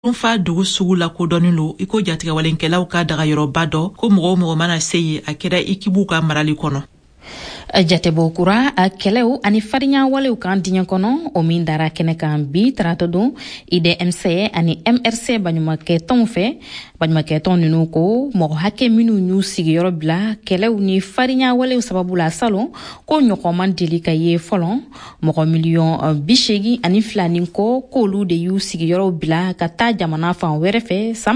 Fa dugu sugu la kodɔnnen lo iko jatigɛ walenkɛlaw ka daga yɔrɔba dɔ ko mɔgɔ mana se ye a kɛra ikibu ka marali kɔnɔ. Jatebo kura a kɛlɛw ani farinya walew kan diɲɛ kɔnɔ o min dara kɛnɛ kan bi tarata don IDMC ani MRC baɲumankɛtɔnw fɛ baɲumankɛtɔn ninnu ko mɔgɔ hakɛ minnu y'u sigiyɔrɔ bila kɛlɛw ni farinya walew sababu la salon ko ɲɔgɔnman deli ka ye fɔlɔ mɔgɔ miliyɔn 82 ni kɔ k'olu de y'u sigiyɔrɔw bila ka taa jamana fan wɛrɛ fɛ san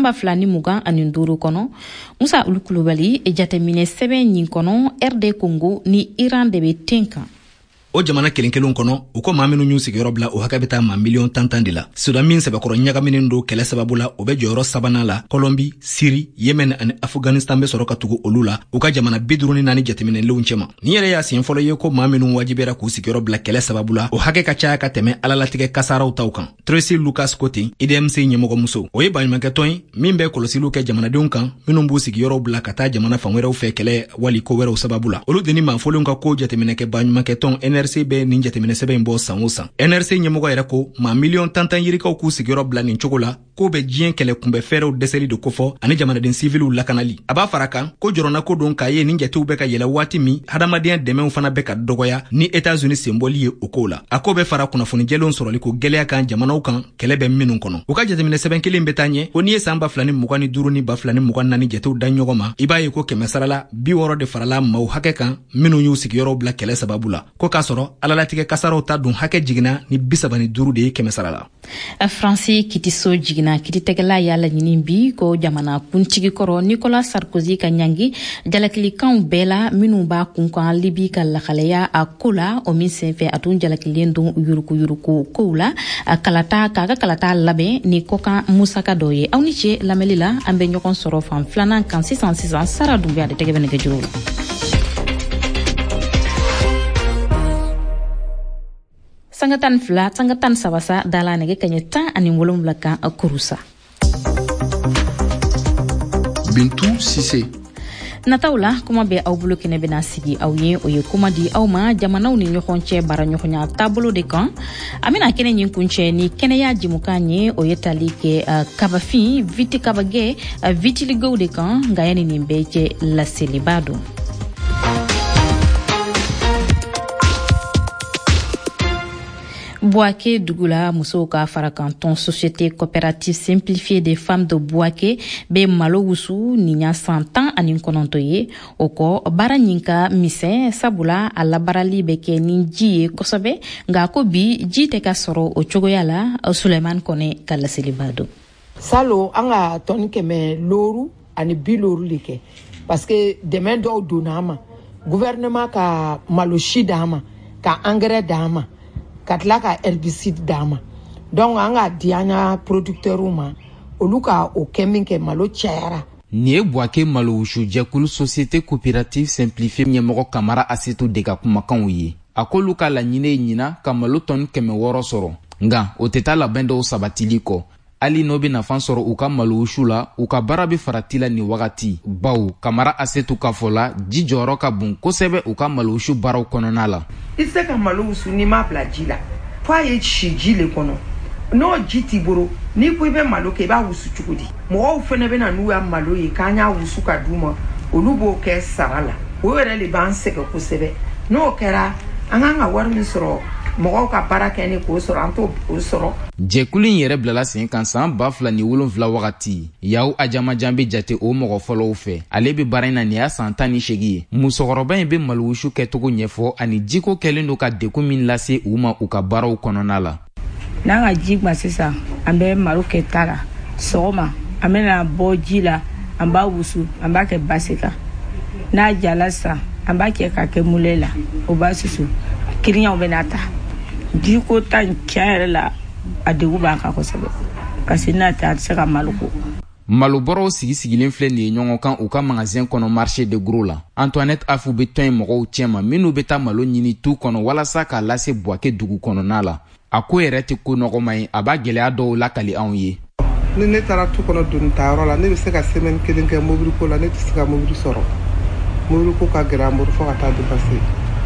2025 kɔnɔ Musa Ulu Kulubali jateminɛ sɛbɛn nin kɔnɔ RD Congo ni Iran de bɛ ten kan. O jamana kelenkelenw kɔnɔ u ko maa minnu y'u sigiyɔrɔ bila o hakɛ bɛ taa maa miliyɔn 10 de la. Sudan min sɛbɛkɔrɔ ɲagaminen don kɛlɛ sababu la o bɛ jɔyɔrɔ sabanan la. Kolombi, Siri, Yemen ani Afghanistan bɛ sɔrɔ ka tugu olu la u ka jamana 54 jateminɛlenw cɛma. Ni yɛrɛ y'a siɲɛ fɔlɔ ye ko maa minnu wajibera k'u sigiyɔrɔ bila kɛlɛ sababu la o hakɛ ka caya ka tɛmɛ alalatigɛ kasaraw taw kan. Tracy Lucas Kote, IDMC ɲɛmɔgɔmuso, o ye baɲumankɛtɔn ye min bɛ kɔlɔsiliw kɛ jamanadenw kan minnu b'u sigiyɔrɔw bila ka taa jamana fan wɛrɛw fɛ kɛlɛ wali ko wɛrɛw sababu la. Olu de ni maafolenw ka ko jateminɛkɛ baɲumankɛtɔn NRC bɛ nin jateminɛ sɛbɛn bɔ san o san. NRC ɲɛmɔgɔ yɛrɛ ko maa miliyɔn 10 yirikaw k'u sigiyɔrɔ bila nin cogo la ko bɛ diɲɛ kɛlɛ kunbɛ fɛrɛw dɛsɛli de kofɔ ani jamanaden siviluw lakanali. A b'a fara kan ko jɔrɔna ko don k'a ye nin jatew bɛ ka yɛlɛ waati min hadamadenya dɛmɛw fana bɛ ka dɔgɔya ni États-Unis senbɔli ye o ko la. A ko bɛ fara kunnafoni jɛlenw sɔrɔli ko gɛlɛya kan jamanaw kan kɛlɛ bɛ minnu kɔnɔ. U ka jateminɛ sɛbɛn kelen bɛ taa ɲɛ ko n'i ye san 2025 ni 2024 jatew da ɲɔgɔn ma i b'a ye ko 100 sarala 60 de farala maaw hakɛ kan minnu y'u sigiyɔrɔw bila kɛlɛ sababu la ko k'a sɔrɔ alalatigɛ kasaraw ta dun hakɛ jiginna ni 35 de ye 100 sarala. Fransi Kitiso jiginna kitigɛla y'a laɲini bi ko jamana kuntigi kɔrɔ Nicolas Sarkozy ka ɲangi jalakilikanw bɛɛ la minnu b'a kun kan Libi ka lakalaya a ko la o min senfɛ a tun jalakilen don yuruku kow la k'a ka kalata labɛn ni kɔkan musaka dɔ ye. Aw ni ce lamɛnli la an bɛ ɲɔgɔn sɔrɔ fan filanan kan sisan Sara Dunbiya de tɛgɛ bɛ nɛgɛjuru la. Sanga tan sabasa dala nege kanye 17 kan kurusa. Bintu Sise. Nataw la kuma bɛ aw bolo kɛnɛ bɛna sigi aw ye o ye kuma di aw ma jamanaw ni ɲɔgɔn cɛ bara ɲɔgɔnya taabolo de kan a bɛna kɛnɛ ɲin kuncɛ ni kɛnɛya jimukan ye o ye tali kɛ kabafin viti kabagɛ vitiligow de kan nka yani nin bɛɛ cɛ laseliba don. Bouaké Dugula muso ka fara kanton société coopérative simplifiée des femmes de Bouaké be malo wusu ni ɲa 110 ani kɔnɔntɔn ye o kɔ baara ɲin ka misɛn sabula a labarali bɛ kɛ ni ji ye kosɛbɛ nka ko bi ji tɛ ka sɔrɔ o cogoya la Suleiman Kone ka laseliba don. Salo an ka tɔni 100 loru ani 50 de kɛ parce que dɛmɛ dɔw donna ma gouvernement ka malo si d'a ma ka engrais d'a ma ka tila ka herbicide d'a ma donc an ka di an ka producteurs ma olu ka o kɛ min kɛ malo cayara. Ni ye Bouaké malo wusu jɛkulu société coopérative simplifiée ɲɛmɔgɔ Kamara Asetu de ka kumakanw ye. A k'olu ka laɲini ye ɲina ka malo tɔni 600 sɔrɔ nka o tɛ taa labɛn dɔw sabatili kɔ. Ali n'o bɛ nafa sɔrɔ u ka malo wusu la u ka baara bɛ farati la ni wagati baw Kamara Asetu ka fɔ la ji jɔyɔrɔ ka bon kosɛbɛ u ka malo wusu baaraw kɔnɔna la. I tɛ se ka malo wusu n'i m'a bila ji la fo a ye si ji le kɔnɔ n'o ji t'i bolo n'i ko i bɛ malo kɛ i b'a wusu cogo di mɔgɔw fana bɛ na n'u ya malo ye k'an y'a wusu ka d'u ma olu b'o kɛ sara la o yɛrɛ de b'an sɛgɛn kosɛbɛ n'o kɛra an kan ka wari min sɔrɔ mɔgɔw ka baara kɛ ni k'o sɔrɔ an t'o sɔrɔ. Jɛkulu in yɛrɛ bilala sen kan san 2007 wagati Yawu Ajamajan bɛ jate o mɔgɔ fɔlɔw fɛ ale bɛ baara in na nin y'a san 18 ye musokɔrɔba in bɛ malo wusu kɛcogo ɲɛfɔ ani jiko kɛlen don ka dekun min lase u ma u ka baaraw kɔnɔna la. N'an ka ji ma sisan an bɛ malo kɛ ta la sɔgɔma an bɛna bɔ ji la an b'a wusu an b'a kɛ basi kan n'a jala sisan an b'a kɛ ka kɛ mule la o b'a susu kiriyaw bɛna ta jiko ta tiɲɛ yɛrɛ la a degun b'an kan kosɛbɛ parce que n'a tɛ a tɛ se ka malo ko. Malobɔrɔw sigilen filɛ nin ye ɲɔgɔn kan u ka magasin kɔnɔ marché de gros la. Antoinette Afu bɛ tɔn in mɔgɔw cɛma minnu bɛ taa malo ɲini tu kɔnɔ walasa k'a lase Bouaké dugu kɔnɔna la. A ko yɛrɛ tɛ ko nɔgɔma ye a b'a gɛlɛya dɔw lakali anw ye. Ni ne taara tu kɔnɔ doni tayɔrɔ la ne bɛ se ka semaine kelen kɛ mobili ko la ne tɛ se ka mobili sɔrɔ mobili ko ka gɛlɛn an bolo fo ka taa dépasser.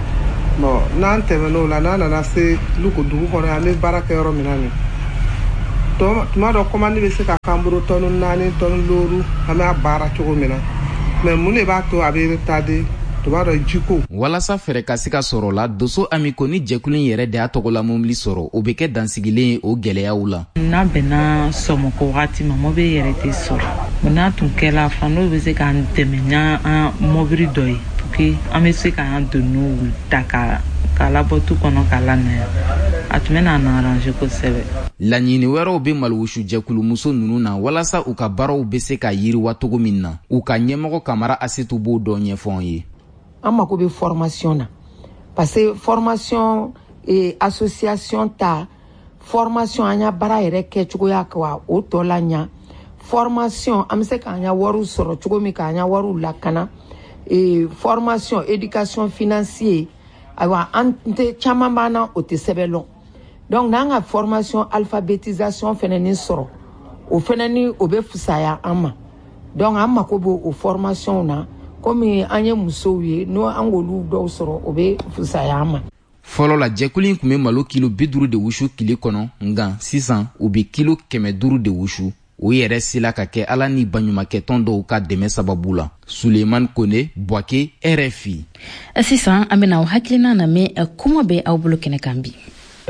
Bon n'an tɛmɛn'o la n'an nana se Luko dugu kɔnɔ an bɛ baara kɛ yɔrɔ min na nin tuma dɔ commande bɛ se ka k'an bolo tɔni 4 tɔni 5 an bɛ a baara cogo min na mais mun de b'a to a bɛ retardé tuma dɔ jiko. walasa fɛrɛ ka se ka sɔrɔ la Dosso Amiko ni jɛkulu yɛrɛ de y'a tɔgɔla mobili sɔrɔ o bɛ kɛ dansigilen ye o gɛlɛyaw la. n'a bɛnna sɔmɔkɔ wagati ma mobili yɛrɛ tɛ sɔrɔ n'a tun kɛla fan n'o bɛ se k'an dɛmɛ n'an mobili dɔ ye pour que an bɛ se k'an donniw ta k'a labɔ tu kɔnɔ k'a lanaya a tun bɛ n'an arranger kosɛbɛ. laɲini wɛrɛw bɛ Maliwusu jɛkulu muso ninnu na walasa u ka baaraw bɛ se ka yiriwa cogo min na u ka ɲɛmɔgɔ Kamara Asetu b'o dɔ ɲɛfɔ an ye. an mako bɛ formation na parce que formation association ta formation an ya baara yɛrɛ kɛcogoya ka o tɔ la ɲa formation an bɛ se k'an ya wariw sɔrɔ cogo min k'an ya wariw lakana formation éducation financier ayiwa an tɛ caman b'an na o tɛ sɛbɛn lɔn donc n'an ka formation alphabétisation fɛnɛ ni sɔrɔ o fɛnɛ ni o bɛ fisaya an ma donc an mako b'o o formation na komi an ye musow ye n'o an k'olu dɔw sɔrɔ o bɛ fisaya an ma. fɔlɔ la jɛkulu in tun bɛ malo kilo 50 de wusu tile kɔnɔ nka sisan u bɛ kilo 500 de wusu o yɛrɛ sela ka kɛ ala ni baɲumankɛtɔn dɔw ka dɛmɛ sababu la. Suleiman Kone, Boaké, RFI. sisan an bɛna aw hakilina lamɛn kuma bɛ aw bolo kɛnɛ kan bi.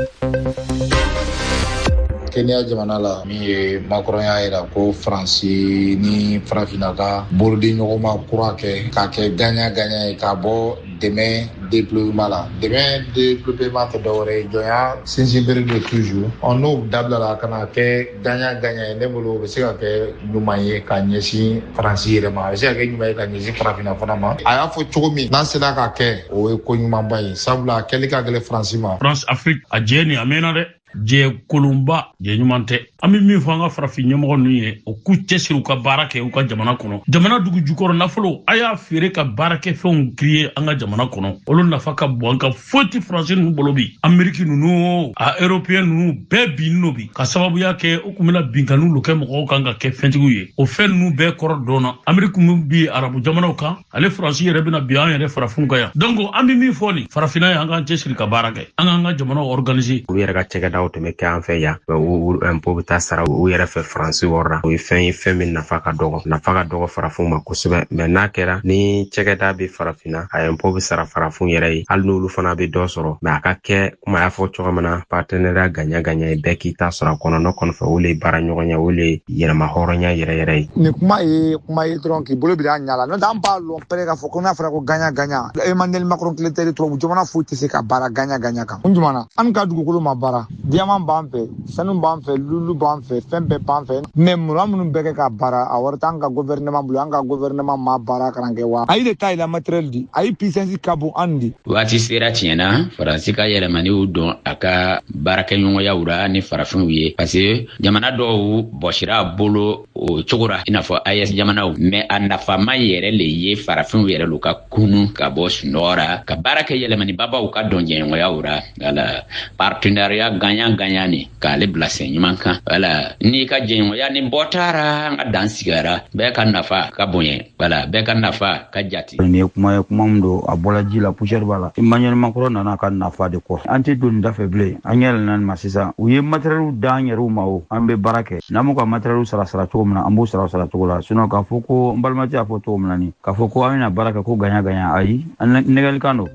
Kenya jamana la min ye Macron y'a yira ko Faransi ni Farafina ka bolodi ɲɔgɔnma kura kɛ k'a kɛ gagnant ye k'a bɔ dɛmɛ déploiement la. Dɛmɛ déploiement tɛ dɔwɛrɛ ye jɔnya sinsinbere de toujours n'o dabilala ka na kɛ gagnant ye ne bolo o bɛ se ka kɛ ɲuman ye ka ɲɛsin Faransi yɛrɛ ma a bɛ se ka kɛ ɲuman ye ka ɲɛsin Farafina fana ma a y'a fɔ cogo min n'an sera ka kɛ o ye ko ɲumanba ye sabula kɛli ka gɛlɛn Faransi ma. France Afrique a jɛ nin a mɛnna dɛ. Jɛ kolonba jɛ ɲuman tɛ an bɛ min fɔ an ka farafin ɲɛmɔgɔ ninnu ye o k'u cɛsiri u ka baara kɛ u ka jamana kɔnɔ jamana dugu jukɔrɔ nafolo a y'a feere ka baarakɛ fɛnw créer an ka jamana kɔnɔ olu nafa ka bon an ka foyi tɛ Faransi ninnu bolo bi Ameriki ninnu a Européen ninnu bɛɛ binnen do bi ka sababuya kɛ u tun bɛna binkanniw lo kɛ mɔgɔw kan ka kɛ fɛntigiw ye o fɛn ninnu bɛɛ kɔrɔ dɔnna Ameriki min bi arabu jamanaw kan ale Faransi yɛrɛ bɛna bi an yɛrɛ farafinw kan yan donc an bɛ min fɔ nin farafinna ye an k'an cɛsiri ka baara kɛ an k'an ka jamanaw organiser olu yɛrɛ ka cɛkɛdaw tun bɛ kɛ an fɛ yan impôt bɛ taa sara u yɛrɛ fɛ Faransi wɔrɔ o ye fɛn min nafa ka dɔgɔ farafinw ma kosɛbɛ mais n'a kɛra ni cɛkɛda bɛ farafinna a impôt bɛ sara farafinw yɛrɛ ye hali n'olu fana bɛ dɔ sɔrɔ mais a ka kɛ kuma y'a fɔ cogo min na partenariat gagnant ye bɛɛ k'i ta sɔrɔ a kɔnɔ ne kɔni fɛ o le ye baara ɲɔgɔn ye o le ye yɛlɛma hɔrɔnya yɛrɛ ye. Nin kuma ye dɔrɔn k'i bolo bila a ɲa la n'o tɛ an b'a lɔn pɛrɛ k'a fɔ ko n'a fɔra ko gagnant Emmanuel Macron tile tɛ tubabu jamana foyi tɛ se ka baara gagnant kan kun jumɛn na an ka dugukolo ma baara diamant b'an fɛ sanu b'an fɛ lulu b'an fɛ fɛn bɛɛ b'an fɛ mais mura minnu bɛɛ kɛ ka baara a wari t'an ka gouvernement bolo an ka gouvernement ma baara karan kɛ wa a ye de ta yɛlɛ matériel di a ye puissance ka bon an di. waati sera tiɲɛna Faransi ka yɛlɛmaniw don a ka baarakɛɲɔgɔnyaw ra ni farafinw ye parce que jamana dɔw bɔsira a bolo o cogo ra i n'a fɔ AES jamanaw mais a nafama yɛrɛ le ye farafinw yɛrɛ lu ka kunu ka bɔ sunɔgɔ ra ka baarakɛ yɛlɛmanibabaw ka dɔn jɛɲɔgɔnyaw ra wala partenariat gagnant ni k'ale bila sen ɲuman kan wala n'i ka jɛɲɔgɔnya ni bɔ taara an ka dan sigara bɛɛ ka nafa ka bonya wala bɛɛ ka nafa ka jate. Nin ye kuma min don a bɔla ji la poussière b'a la Emmanuel Macron nana ka nafa de kɔ an tɛ don nin da fɛ bilen an yɛlɛna nin ma sisan u ye matériel d'an yɛrɛw ma o an bɛ baara kɛ n'an m'u ka matériel sara cogo min na an b'o sara cogo la sinon k'a fɔ ko n balimakɛ y'a fɔ cogo min na nin k'a fɔ ko an bɛna baara kɛ ko gagnant ayi an nɛgɛlikan don.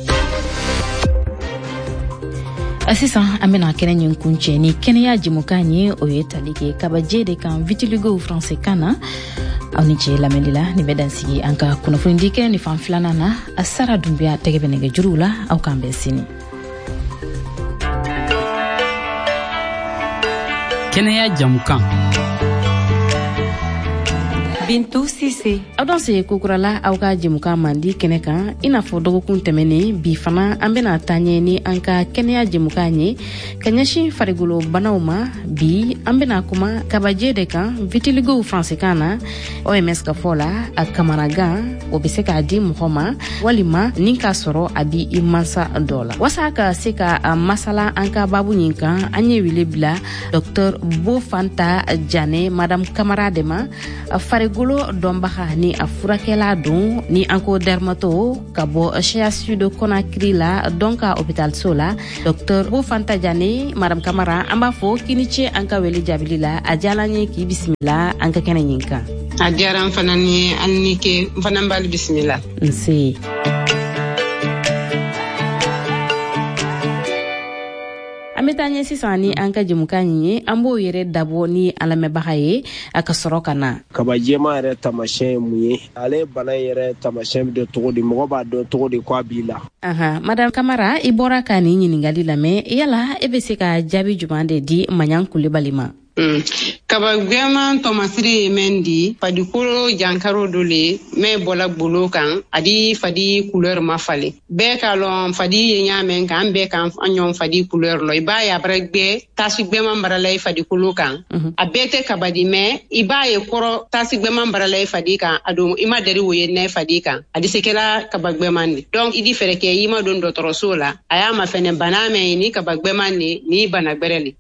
sisan an bɛna kɛnɛ ɲin kuncɛ ni kɛnɛya jɛmukan ye o ye tali kɛ kabajɛ de kan vitiligo français kan na aw ni cɛ lamɛnni la nin bɛ dansigi an ka kunnafonidi kɛ ni fan filanan na a Sara Dunbiya tɛgɛ bɛ nɛgɛjuruw la aw k'an bɛn sini. Kɛnɛya jamukan Bintu Sise. Aw dan se kokurala aw ka jɛmukan mandi kɛnɛ kan i n'a fɔ dɔgɔkun tɛmɛnen bi fana an bɛna taa ɲɛ ni an ka kɛnɛya jɛmukan ye ka ɲɛsin farigolo banaw ma bi an bɛna kuma kabajɛ de kan vitiligo français kan na OMS ka fɔ la a kamanagan o bɛ se k'a di mɔgɔ ma walima ni k'a sɔrɔ a bi i mansa dɔ la wasa ka se ka masala an ka babu ɲin kan an ye wele bila Dr Bofanta Jane Madame Kamara de ma farigolo farigolo dɔnbaga ni a furakɛla don ni anko dermato ka bɔ CHU de Conakry la donc ka hôpital so la Dr Bofanta Diané madame Camara an b'a fɔ kini ce an ka wele jaabili la a diyala n ye k'i bisimila an ka kɛnɛ ɲin kan. A diyara n fana ni an ni ke n fana b'ale bisimila. Nse. An bɛ taa ɲɛ sisan ni an ka jɛmukan ye an b'o yɛrɛ dabɔ ni an lamɛnbaga ye a ka sɔrɔ ka na. Kaba jɛma yɛrɛ tamasiyɛn ye mun ye? Ale bana yɛrɛ tamasiyɛn bɛ dɔn cogo di? Mɔgɔ b'a dɔn cogo di k'a b'i la? Madame Camara, i bɔra ka nin ɲininkali lamɛn yala e bɛ se ka jaabi juman de di Maɲan Kulibali ma? Kaba gwema tomasiri mendi fadikolo jankaro dole me bola bolo kan adi fadi couleur ma fale be kalon fadi nyaamen kan be kan anyon fadi couleur lo iba ya bregbe tasi gwema mbarale fadikolo kan abete kabadi me iba ye koro tasi gwema mbarale fadi kan ado ima dari woye ne fadi kan adi sekela kaba gwema ni donc idi fereke ima don dotoro sola aya ma fene baname ni kaba gwema ni bana gbereli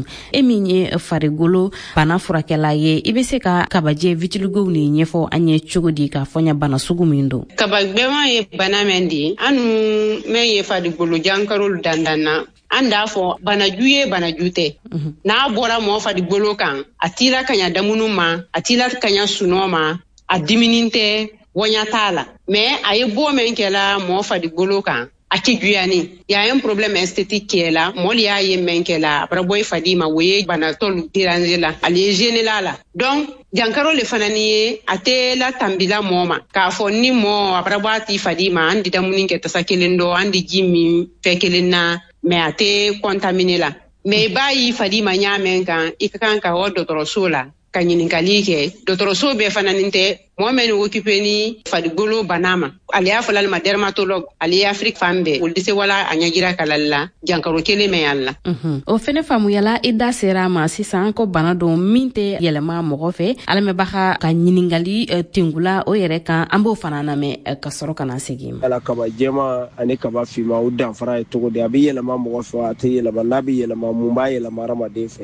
eminye farigolo bana furakɛla ye i bɛ se ka kabajɛ vitiligo ni ɲɛfɔ an ye cogo di ka fɔ ɲa bana sugu min don. Kabagbɛma ye bana min di anu men ye farigolo jankarolu dandanna an d'a fɔ banaju ye banaju tɛ n'a bɔra mɔgɔ farigolo kan a tila kaɲa damunu ma a tila kaɲa sunɔ ma a diminin tɛ wɔɲa t'a la mais a ye bɔ min kɛla mɔgɔ farigolo kan a ti juyani ya un problème esthétique qui est là moli ya ye menkela braboy fadima woye bana tolu déranger la ali gêner la donc jankaro le fanani ate la tambila moma ka fo ni mo abrabati fadima andi damuni ke tasakelendo andi jimi fekelena me ate contaminé la me bayi fadima nyamen kan ikakan ka wodo torosola kanyininkali ke dotoroso be fananinte momen occupé ni fadigolo banama ali afala ma dermatologue ali Afrique fambe ul dise wala anyagira kalalla jankaro kele me yalla o fene famu yala ida serama sisan ko bana do minte yelema mogo fe alame baxa ka nyiningali tingula o yere kan ambo fanana me ka soro kana segim ala kaba jema ani kaba fima u danfara e togo de abi yelema mogo fe ate yelema nabi yelema mumba yelema ramade fe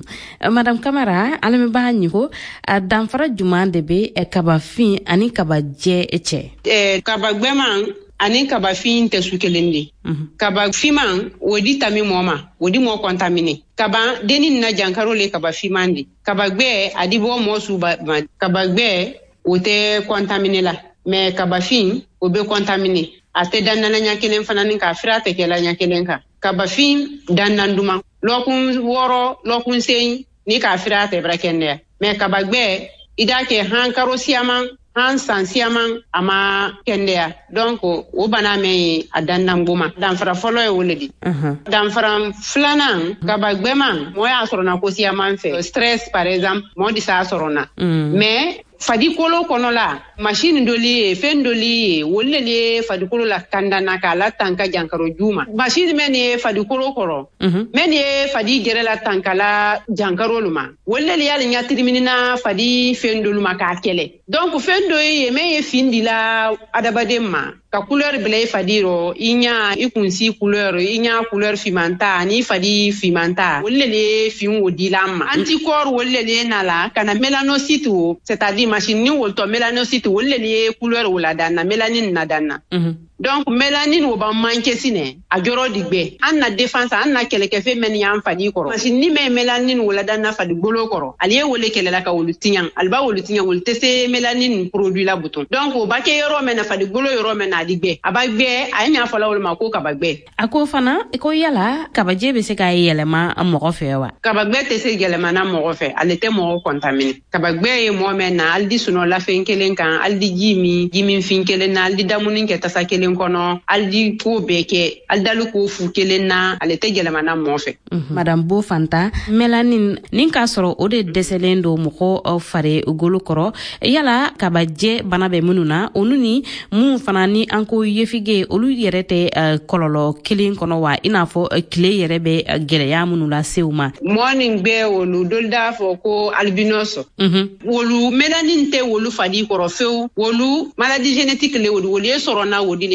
madame Camara alame baxa nyiko danfara juman de be kaba fin ani kaba je eche kaba gbema ani kaba fin te sukelendi kaba fiman wodi tami moma wodi mo contaminer kaba denin na jankaro le kaba fimandi kaba gbe adibo mo suba kaba gbe wote contaminer la mais kaba fin obe contaminer ate danana nyakelen fanani ka frate kela nyakelen ka kaba fin dananduma lokun woro lokun sein ni ka frate brakende mais kaba gbe idake hankaro siaman han sansiaman ama kendea donc o bana me adanna nguma danfara folo e woledi danfara flanan kabagbema mo ya sorona ko siaman fe stress par exemple mo di sa sorona mais fadi kolo kono la machine doli fen doli wollele fadi kolo la kandana kala tanka jankaro juma machine meni fadi kolo koro meni fadi gere la tanka la jankaro luma wollele yali nyatiri minina fadi fen doluma ka kele donc fen do ye me findi la adabademma ka couleur bleu fadiro inya ikunsi couleur fimanta ni fadi fimanta wollele fin wodilama anticorps wollele nala kana mélanocyte c'est-à-dire machine ni wolto mélanocyte wollele couleur wala danna mélanine na danna donc mélanine wo ba manke sine a joro digbe anna défense anna keleke fe men yam fadi koro machine ni me mélanine wala danna fadi bolo koro aliye wolle kelela ka wolutinya alba wolutinya wolte se mélanine produit la bouton donc o ba ke yoro men fadi bolo yoro men adigbe abagbe anya fala wol mako kabagbe ako fana ko yala kabaje be se ka yelema amogo fewa kabagbe te se yelema na mogo fe alete mo contaminé kabagbe e mo men na aldi suno la fenkelen kan aldi jimi finkelen na aldi damunin ke tasakelen kono aldi ko beke aldalu ko fu kelen na alete yelema na mo fe madame Bofanta mélanine nin ka soro o de deselendo moko fare golo koro yala kabaje bana be mununa onuni mun fana ni anko yefige olu yɛrɛ tɛ kɔlɔlɔ kelen kɔnɔ wa i n'a fɔ tile yɛrɛ bɛ gɛlɛya minnu la sew ma morning bɛ wolu dolu d'a fɔ ko albinos wolu mélanine tɛ wolu fadi kɔrɔ fewu wolu maladie génétique le wolu ye sɔrɔ na wodi le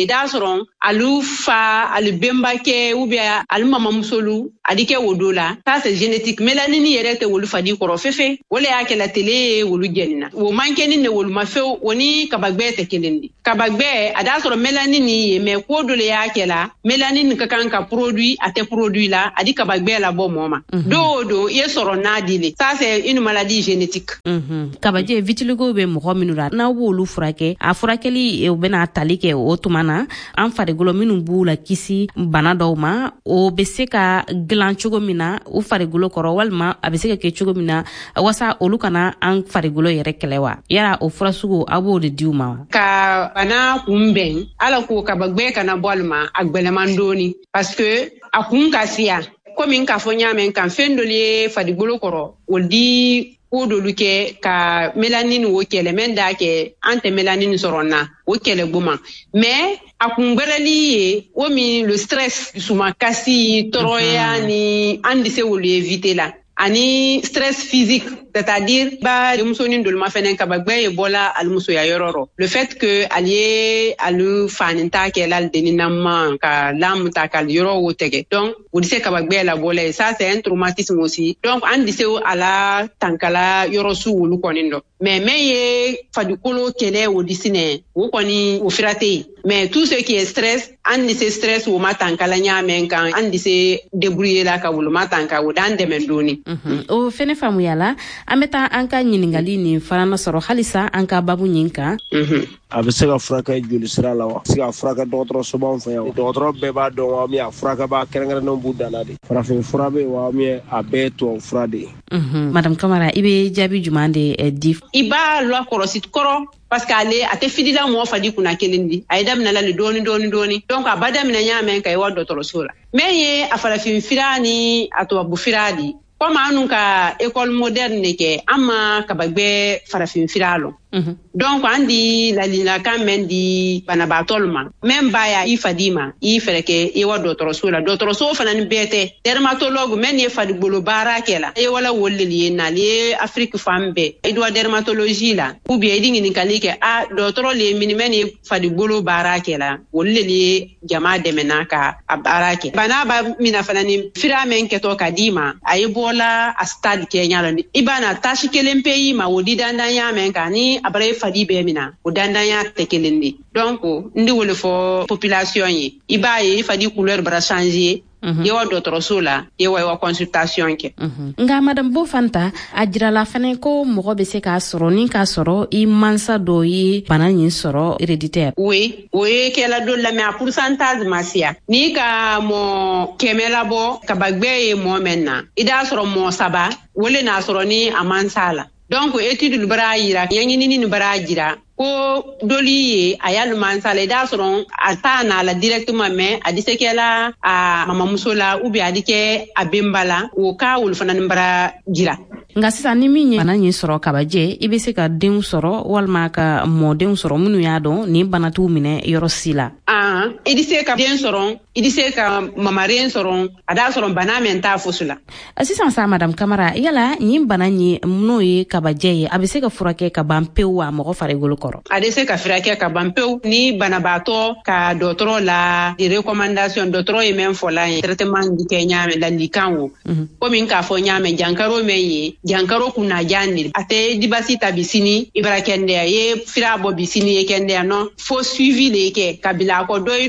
de da soron alu fa alu bemba ke ou bien alu mama musolu adike wodola ça c'est génétique mélanine yere te wolu fadi koro fefe wala yake la télé wolu jenna wo mankeni ne wolu mafew woni kabagbe te kelendi kabagbe ada soron mélanine ye me ko dole yake la mélanine ka kan ka produit ate produit la adi kabagbe la bo moma do ye soron na dile ça c'est une maladie génétique kabaje vitiligo be mo minura na wolu furake a furakeli e bena talike o tumana an farigolo minu bula kisi bana dawma o bese ka glan cogo mina u farigolo koro walma a bese ka ke cogo mina wasa olu kana an farigolo yere kelewa yara o furasugo abo de diuma ka bana kumben ala ko kabagbe kana bolma agbelemandoni parce que akun kasia komi nka fonya men kan fendolier farigolo koro woldi o dolu ke ka mélanine wo kele men da ke ante mélanine soronna wo kele goma mais akungbelali o mi le stress suma kasi toroya ni andi se wo éviter la ani stress physique c'est-à-dire ba de musoni ndol ma fenen ka bagbe bola al muso ya yororo le fait que allié alu faninta ke lal deninama ka lam ta kal yoro wotege donc vous dise ka bagbe la bola ça c'est un traumatisme aussi donc andi se ala tankala yoro su wulu konindo mais meye fadukolo kele wo disine wo koni wo firate mais tout ce qui est stress andi se stress wo matankala nyamen kan andi se débrouiller la ka wulu matanka wo dan demendoni o fene famu yala ameta anka nyiningali ni farana soro halisa anka babu nyinka a bɛ se ka furakɛ joli sira la wa se ka furakɛ dɔgɔtɔrɔ soban fɛ yan dɔgɔtɔrɔ bɛɛ b'a dɔn wa min a furakɛba kɛrɛnkɛrɛnnenw b'u danna de farafin fura bɛ wa min a bɛɛ tubabu fura de madame Kamara i bɛ jaabi juman de di i b'a lɔ kɔrɔsi kɔrɔ parce que ale a tɛ fidila mɔgɔ fadi kunna kelen di a ye daminɛ la le dɔɔni donc a ba daminɛ ɲaamɛ ka ye wa dɔgɔtɔrɔso la min ye a farafin fira ni a tubabu fira di comme anu ka école moderne ke ama kabagbe farafin firalo donc andi la kan men di banabatolma même baya ifadima ifereke e wa dotoroso la dotoroso fana ni bete dermatologue men ye fadi bolo barakela e wala wolleli na le Afrique fambe e do dermatologie la ou bien dingi ni kalike a dotoro le minimen ye fadi bolo barakela wolleli jama de menaka abarake bana ba mina fana ni firamen keto kadima ay bola a stade Kenya la ibana tashi kelempe ma wodi dandanya men kani abare fadi be mina o dandanya tekelendi donc ndi wole fo population yi ibaye fadi couleur bra changer yewa dotoroso la yewa consultation ke nga madame Bofanta ajira la fane ko mogo be se ka soro ni ka soro i mansa do yi bana yin soro héréditaire oui ke la do la mais a pourcentage masia ni ka mo kemela bo ka bagbe mo menna ida soro mo saba wole na soro ni amansala donc étude lu bara yira yangi ni bara jira ko doli ayal mansala da soron atana la directement mais adisekela a mama musola ou bien adike abembala o ka wul fanan bara jira nga sisa ni minye bana nyi soro kabaje ibe se ka den soro walma ka mo den soro munu ya don ni bana tu mine yoro sila idise ka den soro idise ka mamaren soro ada soro bana menta fusula sisa sa madame Kamara yala ni bana nyi munu yi kabaje abe se ka furake ka bampewa mo fare golo koro adese ka firake ka bampew ni banabato ka dotoro la di recommandation dotoro e men fola traitement di Kenya la likanwo ko min ka fo nyame jankaro meyi jankaro kuna jandi ate dibasi tabisini ibrakende ye firabo bisini ye kende no fo suivi leke kabila ko doy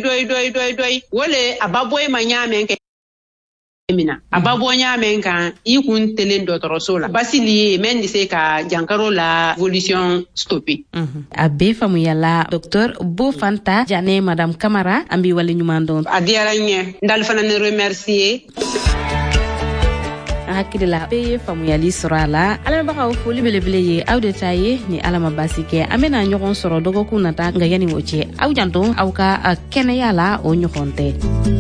wole ababoy manyame ke mina ababo nyame kan ikun telen dotoroso la basili men dise ka jankaro la evolution stoppé abe famu yalla docteur Bofanta Jane madame Kamara ambi wale nyumando adiaranye ndal fana ne remercier hakidila be famu yali sorala ala ba ka foli belebele ye aw detaye ni ala mabasike amena nyogon soro dogo kunata ngayani woche aw janto aw ka kene yala o nyokonte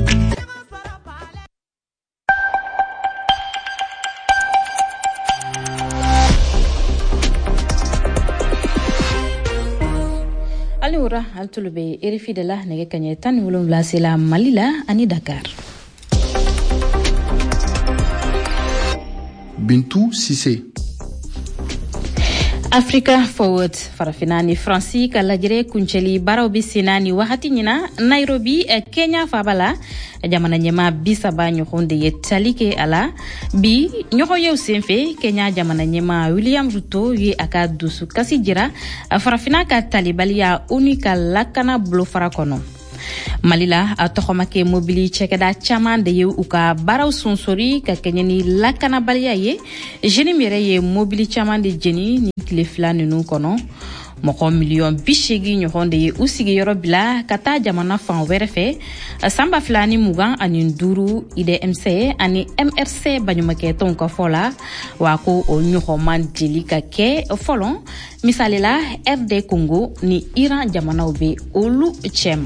Aliura altulube erifi de la nege kanye tan wulum la sila Malila ani Dakar. Bintou Sissé. Africa Forward farafinani Fransi kalajire kuncheli baraw bisinani wakati nyina Nairobi Kenya fabala jamana nyema bisaba nyokonde yetalike ala bi nyoko yew senfe Kenya jamana nyema William Ruto ye aka dusu kasi jira farafina ka talibali ya unika lakana blofara kono Malila atokhomake mobili chekeda chaman de ye uka baraw sonsori ka kenyani lakana baliya ye jeni mere ye mobili chaman de jeni ni kileflanu nu kono moko million bishegi nyohonde ye usigi yorobila kata jamana fan werefe samba flani mugan ani nduru ide MC ani MRC banyumake tonka fola wako o nyohoman delika ke folon misalela RD Congo ni Iran jamana ube olu chema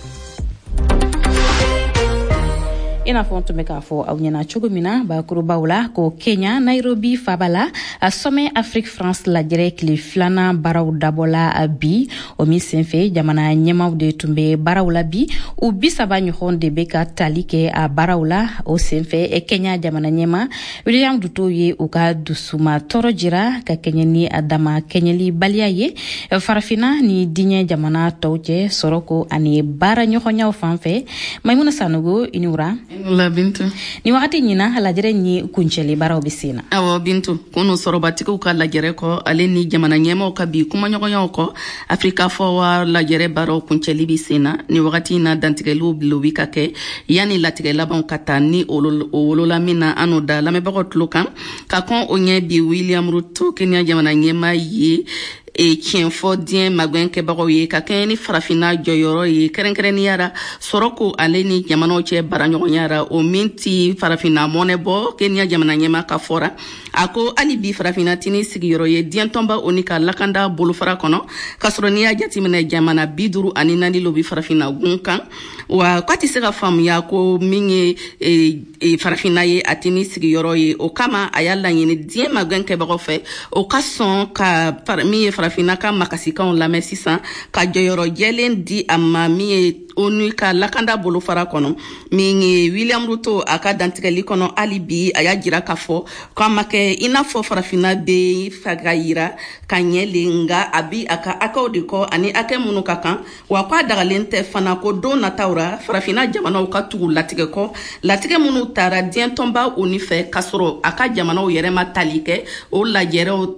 ina fonto meka fo awnyana chogomina ba kurubawla ko Kenya Nairobi fabala some Afrique France la direct li flana baraw dabola abi o mi senfe jamana nyema de tumbe barawla bi u bisaba nyonde beka talike a barawla o senfe e Kenya jamana nyema William Ruto ye uka dusuma torojira ka Kenya ni adama Kenyali baliaye farafina ni dinye jamana tawje soroko ani bara nyohonya fanfe Maimuna Sanogo inura la Bintu ni wakati nyina lajere ni kuncheli baraw bisina awo Bintu kuno sorobatiko ka lajere ko ale ni jamana nyema ka bi kuma nyogo ko Africa Forward lajere baraw kuncheli bisina ni wakati na dantigelu blowika ke yani latigela bon katani olola mina anoda la mebako tlukan ka kon onye bi William Ruto Kenya jamana nyema ye e kienfo dien magwenke bago ye ka keni farafina joyoro ye kerenkeren yara soroko aleni jamano che baranyo yara o minti farafina monebo Kenya jamana nyema ka fora ako ali bi farafina tini sigiyoro ye dien tomba onika lakanda bolufara kono kasronia jatimene jamana biduru aninani lobi farafina gunkan wa kwati sega fam ya ko minge farafina ye atini sigiyoro ye o kama ayala yini dien magwenke bago fe o kason ka mi farafina ka makasika on la mesisan ka joyoro jelen di amami onu ka lakanda bolo fara kono mingi William Ruto aka dantigeli kono alibi aya jira kafo kama ke inafo farafina be fagayira kanyelinga abi aka akodiko ani ake munu kakan wa kwa dagalente fana ko do na taura farafina jamana o katugu latige ko latige munu tara dien tomba unife kasoro aka jamana o yere matalike o la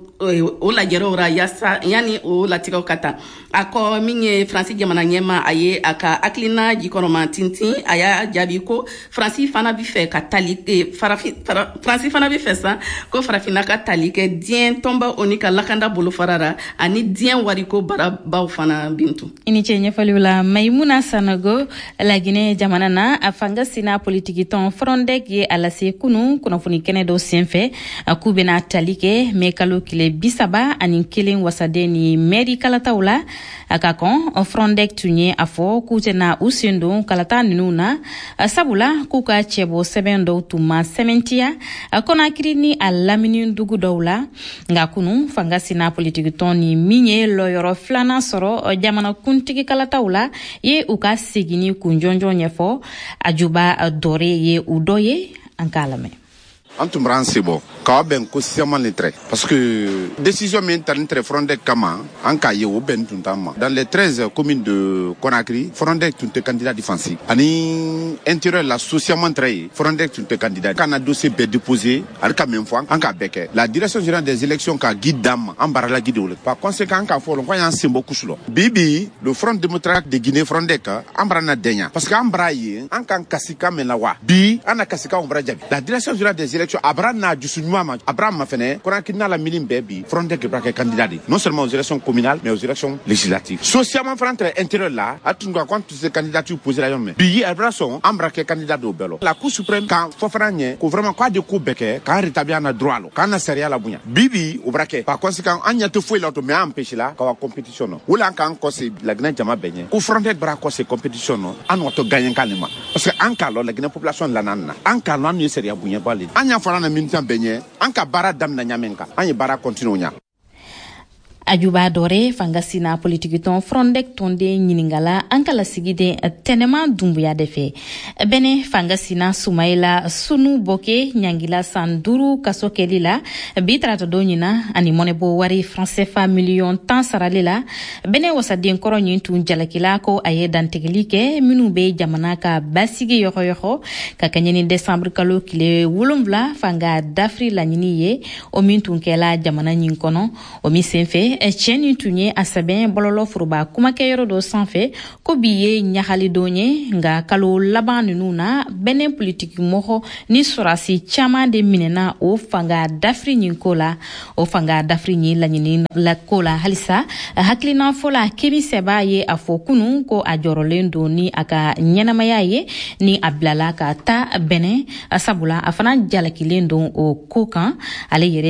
jere ora yasa yani o latige kata ako mingi Francis jamana nyema aye aka aklina jikono tintin aya jabiko Francis fana bi fe ka talike Francis fana bi fe sa ko farafina ka talike dien tomba onika lakanda bolo farara ani dien wariko bara baw fana Bintu ini chenye falula Maimuna Sanogo la Guinée jamana na afanga sina politiki ton frondek ye alase kunu kuna funi kene do senfe akubena talike mekalo kile bisaba ani killing wasadeni meri kalataula akakon frondek tunye afo kutena usindo kalata nuna sabula kuka chebo sebendo tuma sementia akona kirini alamini ndugu dawla ngakunu fangasi na politiki toni minye loyoro flana soro jamana kuntiki kalataula ye uka sigini kunjonjo nyefo ajuba dore ye udoye ankalame Antumran sebo ka ben ko siaman letre parce que décision maintenant très Frondek kama anka yewo ben tuntama dans les 13 communes de Conakry Frondek tunte candidat défensif ani intérieur la socialement très Frondek tunte candidat kana dossier be déposé alka même fois anka beke la direction générale des élections ka guide dam ambarala guide par conséquent anka fo ko yan sembo kusulo bibi le Front démocratique de Guinée Frondek ambrana denya parce que ambraye anka kasika melawa bi ana kasika ombra jabi la direction générale des élections Abraham Abraham Mafene, Korakina la milim baby, Frondek est candidat non seulement aux élections communales, mais aux élections législatives. Socialement, Frantre intérieur là, à tout quand ces candidatures posées la yome. Billy Abrason, Ambrake candidat au Bello. La Cour suprême, quand Fofranye, qu'on vraiment quoi de coup beke, quand rétablir un droit, quand on serait à la bougne. Bibi, au braquet. Par conséquent, on y a tout fouillé l'autre, mais empêché là, quand on compétition. Ou là, quand c'est la Guinée Jama Beignet. Ou Frondek braco, c'est compétition, on doit gagner calmement. Parce que en cas, la Guinée population de la nana, en cas, on y serait à bougne balé. On y a fallu un minute benye, en cas, bara dam na nyamenka, on y bara continue. ajuba dore fangasina politique ton frondek tonde nyiningala ankala sigide tenema dumbuya defe bene fangasina sumaila sunu boke nyangila sanduru kasokelila bitrato donyina ani monebo wari français fa million tan saralila bene wasadien koronyin tun jalakila ko aye dantegelike minu be jamana ka basigi yoho ka kanyeni décembre kalo kile wulumvla fanga dafri la nyiniye o mintun kela jamana nyinkono o mi senfe cheni tunye asaben bololo furuba kuma ke yoro do sanfe ko biye nyahali donye nga kalo laban nuna benen politique moho ni surasi chama de minena o fanga dafri nyinkola o fanga dafri nyi la nyini la kola halisa haklina fola kemi seba ye afokunu ko ajoro lendo ni aka nyenamaya ye ni ablala ka ta benen asabula afana jalakilendo o kokan ale yere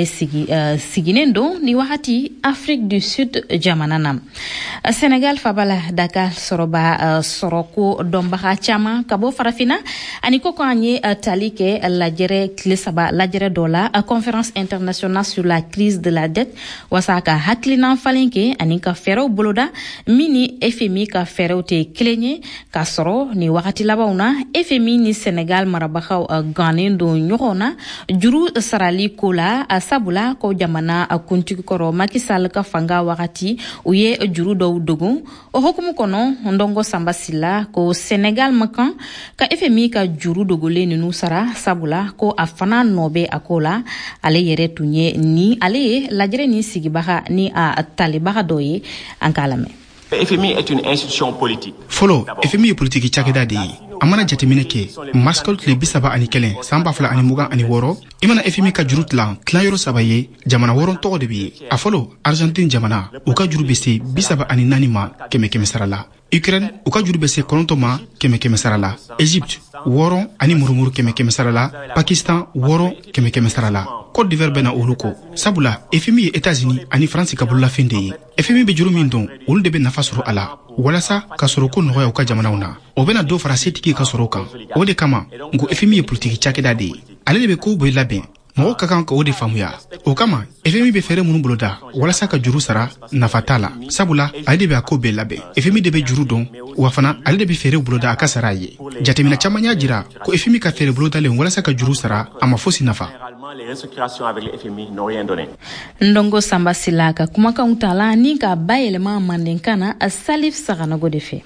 siginendo ni wahati Afrique du Sud jamanana Senegal fabala Dakar soroba soroko dombaha chama kabo farafina ani koko anye talike lajere klesaba lajere dola conférence internationale sur la crise de la dette wasaka haklina falinke ani ka fero boloda mini FMI ka fero te klenye ka soro ni wakati labauna FMI ni Senegal marabaha ganendo nyokona juru sarali kola sabula ko jamana kunti koro makisal ka fanga wakati uye juru do dogun o hukumu kono ndongo sambasila ko Senegal makan ka FMI ka juru dogole ninu sara sabula ko afana nobe akola ale yere tunye ni ale lajere ni sigibaha ni a talibaha doye ankalame. FMI est une institution politique. Follow FMI politique chakeda de amana jatemine ke maskol kle bisaba ani kelen samba fala ani mugan ani woro imana FMI ka jurut la klan yoro sabaye jamana woron to de bi a follow Argentine jamana u ka juru bese bisaba ani nanima keme sarala Ukraine u ka juru bese konontoma keme sarala Egypte woron ani murumuru keme sarala Pakistan woron keme sarala Côte d'Ivoire bena uluko sabula FMI États-Unis ani France ka bulla fende FMI be juru min don ulu de be nafa suru ala walasa ka soro ko noya u ka jamana una o bena do fara setiki ka soro kan o de kama ngo FMI politique chakeda de ale de be ko boy laben mo ka kan ko de famuya o kama FMI be fere munu boloda walasa ka juru sara nafatala sabula ale de be ko be laben FMI de be juru don wafana ale de be fere boloda aka saraye jatemina chamanya jira ko FMI ka fere boloda le walasa ka juru sara ama fosi nafa. Les restructurations avec le FMI n'ont rien donné. Ndongo Samba Silaka kumaka utala ni ka bayelema mandenkana a Salif Saranago defe.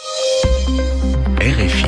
RFI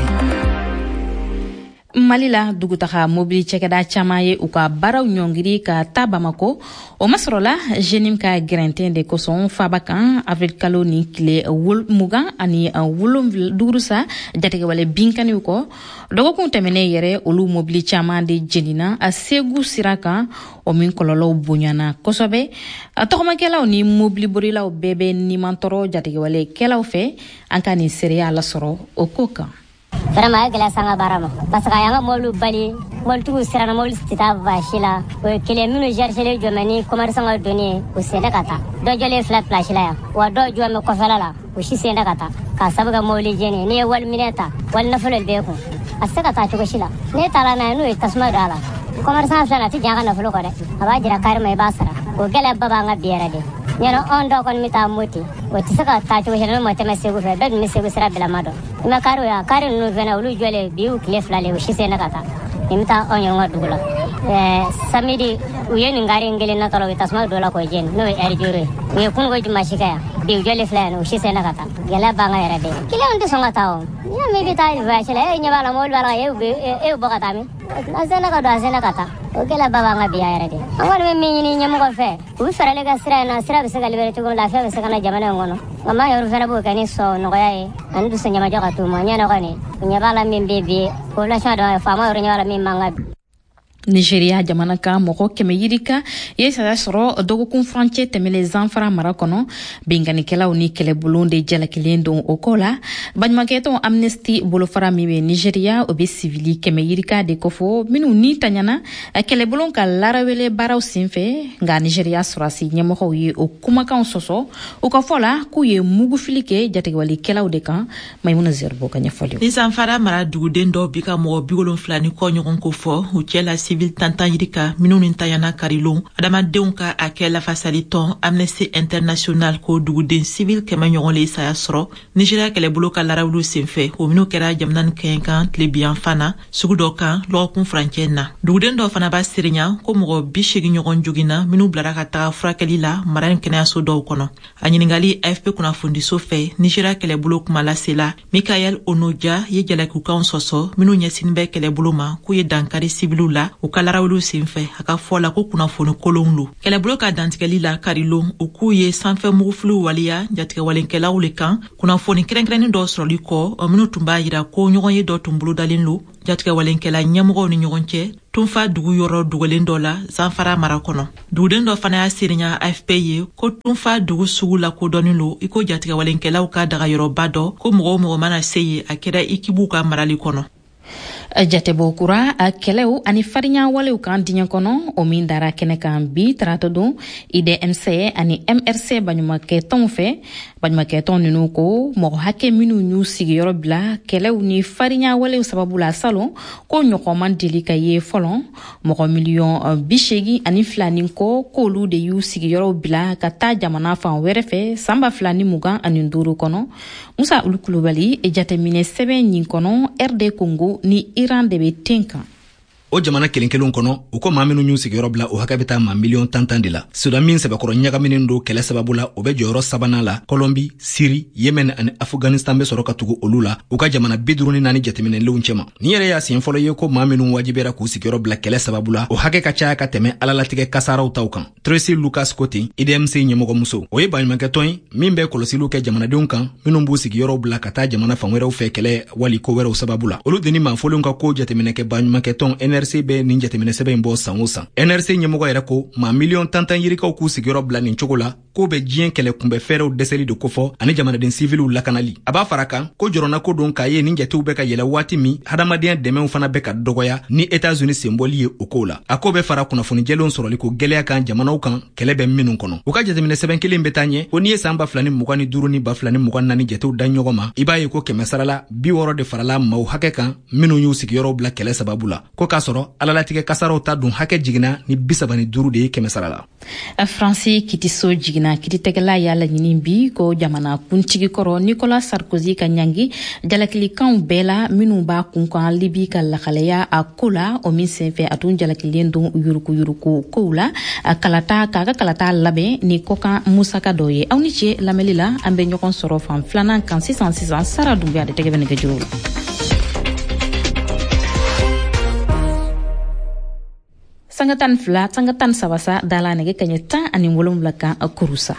Malila dugutaha mobili chekeda chamaye uka baraw nyongiri ka tabamako o masrola jenim ka grenten de koson fabakan avril kalo ni kile wul muga ani wulum durusa jatege wale binkani uko dogo kuntemene yere olu mobili chama de jenina a segu siraka o min kololo bunyana kosobe tokoma kela ni mobili borila o bebe ni mantoro jatege wale kela o fe ankani seria la soro o koka vraiment gela sanga barama parce que yanga molu bali mol tu sirana mol stita vashila o kele minu jarjele jomani commerçant nga doni o senda kata do jole flat place la wa do jome ko falala o shi senda kata ka sabaga moli jene ne wal mineta wal nafolo be ko asaka ta to shila ne tala na no tasma dala commerçant fala ti jaga nafolo ko de aba jira karma e basara o gela baba nga biera de nyano ondo kon mita moti o tisaka ta to shila no mata mesego fe be mesego sira bela mado ma karo ya karo no vena ulu jole biu klef la le shi senda kata imta onyo nga dugula samedi uyeni ngari ngele na tolo tasma dola ko jen no er jure we kun go jumashika ya biu jole fla no shi senda kata gela banga era de kile onde songa taw ya me bita vachela nya bala mol bala e bogata mi azena ka do azena kata o gela baba nga biya era de angol me minni nyam ko fe u fera le ga sira na sira bisa galibere to la fe bisa kana jamana ngono ngama yoru fera bo kani so no ga ye andu se nyama jaga to ma nya no kani nya bala min bebe ko la sha do fa ma yoru nya bala min manga Nigeria jamana ka moko keme yirika yesa soro dogo kun franche temele zanfara marakono bingani kela uni kele bulonde jala kilendo okola banymaketo amnesty bolofara mibe Nigeria obe civili keme yirika de kofo minu ni tanyana kele bulon ka larawele baraw sinfe nga Nigeria surasi nyamoko yi okuma kan soso okafola kuye mugu filike jatege wali kela de kan maymuna zerbo kanya folio les zanfara mara duguden do bika mo bigolon flani ko nyon ko fo u kela civil tantan yirika minnu ni tayana karilon adamadenw ka a kɛ lafasali tɔn Amnesty International ko duguden civil kɛmɛ ɲɔgɔn le saya sɔrɔ Nigeria kɛlɛbolo ka larawulu senfɛ o minnu kɛra jamana ni kɛɲɛ kan tile biyan fana sugu dɔ kan lɔgɔkun furancɛ na duguden dɔ fana b'a serinya ko mɔgɔ 80 ɲɔgɔn joginna minnu bilara ka taga furakɛli la mara ni kɛnɛyaso dɔw kɔnɔ a ɲiningali AFP kunnafondiso fɛ Nigeria kɛlɛbolo kuma lasela Michael Onoja ye jalakikukanw sɔsɔ minnu ɲɛsinin bɛ kɛlɛbolo ma k'u ye dankari sibiliw la u ka larawulu senfɛ a ka fɔ la ko kunnafoni kolonw lo kɛlɛbolo ka dantigɛli la karilon u k'u ye sanfɛ mugufiliw waliya jatigɛwalenkɛlaw le kan kunnafoni kɛrɛnkɛrɛnnin dɔ sɔrɔli kɔ minnu tun b'a yira ko ɲɔgɔn ye dɔ tun bolodalen lo jatigɛwalenkɛla ɲɛmɔgɔw ni ɲɔgɔn cɛ tunfa dugu yɔrɔ dugalen dɔ la Zanfara mara kɔnɔ duguden dɔ fana y'a serinya AFP ye ko tunfa dugu sugu la kodɔnnin lo iko jatigɛwalenkɛlaw ka dagayɔrɔba dɔ ko mɔgɔ mana se ye a kɛra ikibu ka marali kɔnɔ jatebo kura a kɛlɛw ani farinya walew kan diɲɛ kɔnɔ o min dara kɛnɛ kan bi tarata don IDMC ani MRC baɲumankɛtɔnw fɛ baɲumankɛtɔn ninnu ko mɔgɔ hakɛ minnu y'u sigiyɔrɔ bila kɛlɛw ni farinya walew sababu la salon ko ɲɔgɔnman deli ka ye fɔlɔ mɔgɔ miliyɔn 82 ani kɔ k'olu de y'u sigiyɔrɔw bila ka taa jamana fan wɛrɛ fɛ san 2025 kɔnɔ Musa Ulu Kulubali jateminɛ sɛbɛn nin kɔnɔ RD Congo ni Iran de bɛ ten kan o jamana kelenkelenw kɔnɔ u ko maa minnu y'u sigiyɔrɔ bila o hakɛ bɛ taa maa miliyɔn 10 de la Sudan min sɛbɛkɔrɔ ɲagaminen don kɛlɛ sababu la o bɛ jɔyɔrɔ 3nan la Colombie, Syrie, Yemen ani Afghanistan bɛ sɔrɔ ka tugu olu la u ka jamana 54 jateminɛlenw cɛma ni yɛrɛ y'a siɲɛ fɔlɔ ye ko maa minnu wajibera k'u sigiyɔrɔ bila kɛlɛ sababu la o hakɛ ka caya ka tɛmɛ alalatigɛ kasaraw taw kan Tracy Lucas Cote IDMC ɲɛmɔgɔmuso o ye baɲumankɛtɔn ye min bɛ kɔlɔsiliw kɛ jamanadenw kan minnu b'u sigiyɔrɔw bila ka taa jamana fan wɛrɛw fɛ kɛlɛ wali ko wɛrɛw sababu la olu deni maafolenw ka ko jateminɛkɛ baɲumankɛtɔn NRC bɛ nin jateminɛ sɛbɛn bɔ san o san NRC ɲɛmɔgɔ yɛrɛ ko maa miliyɔn 10 yirikaw k'u sigiyɔrɔ bila nin cogo la ko bɛ diɲɛ kɛlɛ kunbɛ fɛrɛw dɛsɛli de kofɔ ani jamanaden siviluw lakanali a b'a fara kan ko jɔrɔna ko don k'a ye nin jatew bɛ ka yɛlɛ waati min hadamadenya dɛmɛw fana bɛ ka dɔgɔya ni Etats-Unis senbɔli ye o kow la a ko bɛ fara kunnafoni jɛlenw sɔrɔli ko gɛlɛya kan jamanaw kan kɛlɛ bɛ minnu kɔnɔ u ka jateminɛ sɛbɛn kelen bɛ taa ɲɛ ko n'i ye san 2025 ni 2024 jatew da ɲɔgɔn ma i b'a ye ko 100 sarala 60 de farala maaw hakɛ kan minnu y'u sigiyɔrɔw bila kɛlɛ sababu la ko k'a sɔrɔ alalatigɛ kasaraw ta dun hakɛ jiginna ni 35 de ye 100 sarala Fransi Kitiso jiginna kititegɛla y'a laɲini bi ko jamana kuntigi kɔrɔ Nicolas Sarkozy ka ɲangi jalakilikanw bɛɛ la minnu b'a kun kan Libi ka lakalaya a ko la o min senfɛ a tun jalakilen don yuruku kow la k'a ka kalata labɛn ni kɔkan musaka dɔ ye aw ni ce lamɛnli la an bɛ ɲɔgɔn sɔrɔ fan filanan kan sisan Sara Dunbiya de tɛgɛ bɛ nɛgɛjuru la sanga tan sabasa dala nege kanye 17 kan kurusa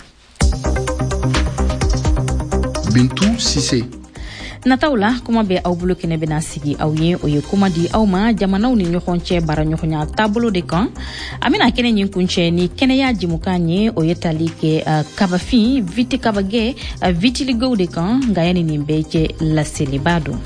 Bintou Cissé nataw la kuma bɛ aw bolo kɛnɛ bɛna sigi aw ye o ye kuma di aw ma jamanaw ni ɲɔgɔn cɛ bara ɲɔgɔnya taabolo de kan a bɛna kɛnɛ ɲin kuncɛ ni kɛnɛya jimukan ye o ye tali kɛ kabafin viti kabagɛ vitiligow de kan nka yani nin bɛɛ cɛ laseliba don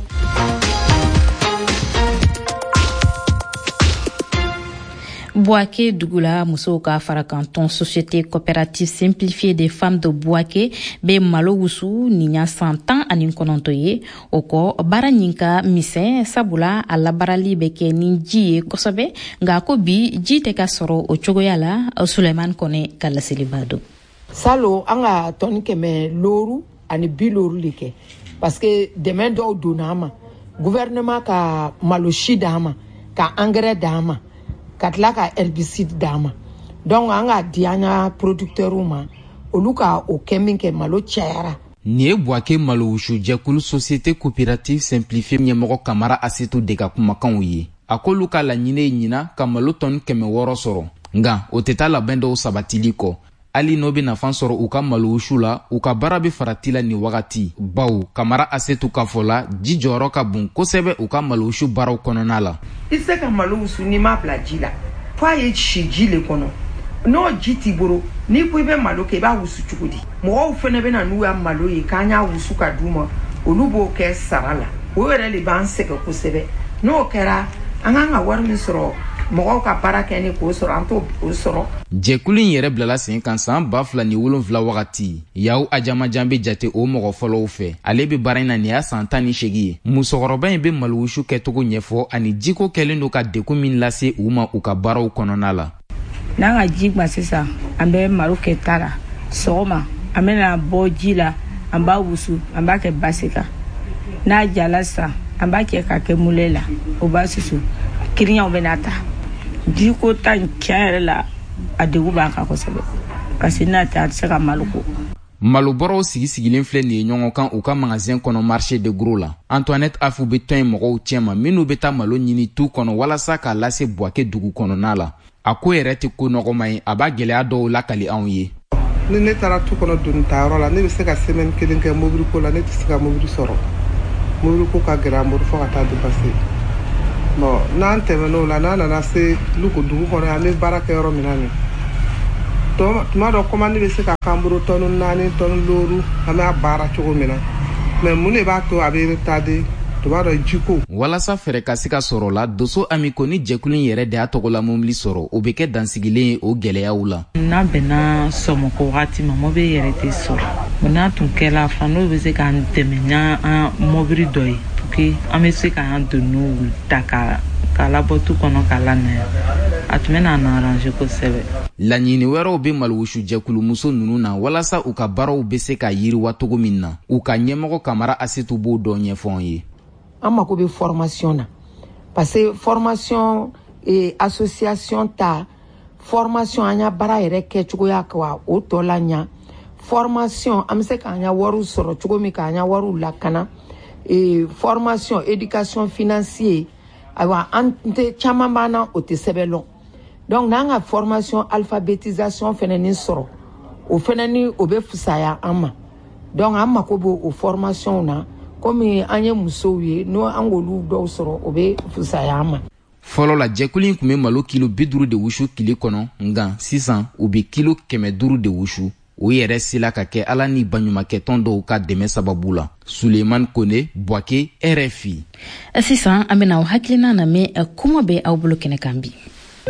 Bouaké Dougoula muso ka fara kanton société coopérative simplifiée des femmes de Bouaké be malo wusu ninya 100 ani kononto ye o ko bara nyinka mise sabula ala barali be ke ni ji kosobe nga ko bi ji te ka soro o cogoya la Suleiman Kone kala selibado salo anga toni keme loru ani biloru like parce que demain do donama gouvernement ka maloshi dama ka engrais dama katla ka herbicide dama donc anga dianya producteur ma oluka o keminke malo chera Ni Bouaké malo wusu jɛkulu société coopérative simplifiée ɲɛmɔgɔ Kamara Asetu de ka kumakanw ye a ko olu ka laɲini ye ɲina ka malo tɔni 600 sɔrɔ nka o tɛ taa labɛn dɔw sabatili kɔ hali n'o bɛ nafa sɔrɔ u ka malo wusu la u ka baara bɛ farati la ni wagati bawo Kamara Asetu ka fɔ la ji jɔyɔrɔ ka bon kosɛbɛ u ka malo wusu baaraw kɔnɔna la i se ka malo wusu ni ma bila ji la fo a ye si ji le kɔnɔ n'o ji t'i bolo n'i ko i bɛ malo kɛ i b'a wusu cogo di mɔgɔw fɛnɛ bɛ na n'u ya malo ye k'an y'a wusu ka d'u ma olu b'o kɛ sara la o yɛrɛ de b'an sɛgɛn kosɛbɛ n'o kɛra an kan ka wari min sɔrɔ mɔgɔw ka baara kɛ ni k'o sɔrɔ an t'o sɔrɔ. jɛkulu in yɛrɛ bilala sen kan san 2007 wagati yaw ajamajan be jate o mɔgɔ fɔlɔw fɛ ale be baara in na nin y'a san 18 ye musokɔrɔba in be maliwusu kɛtogo ɲɛfɔ ani jiko kɛlen do ka dekun min lase u ma u ka baaraw kɔnɔna la. n'an ka ji gwa sisan an bɛ maro kɛ ta la sɔgɔma an bɛna bɔ ji la an b'a wusu an b'a kɛ basi kan n'a jala sisan an b'a kɛ ka kɛ mule la o b'a susu kiriɲaw bɛna ta ji ko ta tiɲɛ yɛrɛ la a degun b'an kan kosɛbɛ parce que n'a tɛ a tɛ se ka malo ko. malobɔrɔw sigisigilen filɛ nin ye ɲɔgɔn kan u ka magasin kɔnɔ marché de gros la Antoinette Afu be tɔn mɔgɔw cɛma minnu be taa malo ɲini tu kɔnɔ walasa k'a lase Buake dugu kɔnɔna la a ko yɛrɛ tɛ ko nɔgɔma ye a b'a gɛlɛya dɔw lakali anw ye. ni ne taara tu kɔnɔ doni tayɔrɔ la ne bɛ se ka semaine kelen kɛ mobili ko la ne tɛ se ka mobili sɔrɔ mobili ko ka gɛlɛ an bolo fo ka taa dépasser bon n'an tɛmɛn'o la n'an nana se Luko dugu kɔnɔ an bɛ baara kɛ yɔrɔ min na nin tuma dɔ commande bɛ se ka k'an bolo tɔni 4 tɔni 5 an b'a baara cogo min na mais mun de b'a to a bɛ retarder jiko. walasa fɛrɛ ka se ka sɔrɔ la Doso Amiko ni jɛkulu in yɛrɛ de y'a tɔgɔla mobili sɔrɔ o bɛ kɛ dansigilen ye o gɛlɛyaw la. n'a bɛnna sɔmɔkɔ wagati ma mobili yɛrɛ tɛ sɔrɔ n'a tun kɛla fan n'o bɛ se k'an dɛmɛ n'an mobili dɔ ye pour que an bɛ se k'an doniw ta k'a labɔ tu kɔnɔ k'a lanaya a tun bɛ n'an arranger kosɛbɛ. laɲini wɛrɛw bɛ maliwusu jɛkulu muso ninnu na walasa u ka baaraw bɛ se ka yiriwa cogo min na u ka ɲɛmɔgɔ Kamara Asetu b'o dɔ ɲɛfɔ an ye. an mako bɛ formation na parce que formation association ta formation an ya baara yɛrɛ kɛ cogoya ka o tɔ la ɲa formation an bɛ se k'an ya wariw sɔrɔ cogo min k'an ya wariw lakana formation éducation financier ayiwa an tɛ caman b'an na o tɛ sɛbɛn lɔn donc n'an ka formation alphabétisation fɛnɛ ni sɔrɔ o fɛnɛ ni o bɛ fisaya an ma donc an mako b'o o formation na. komi an ye musow ye n'o an k'olu dɔw sɔrɔ o bɛ fisaya an ma. fɔlɔ la jɛkulu in tun bɛ malo kilo 50 de wusu tile kɔnɔ nka sisan u bɛ kilo 500 de wusu o yɛrɛ sela ka kɛ ala ni baɲumankɛtɔn dɔw ka dɛmɛ sababu la. Suleiman Kone, Buake, RFI. sisan an bɛna aw hakilina lamɛn kuma bɛ aw bolo kɛnɛ kan bi.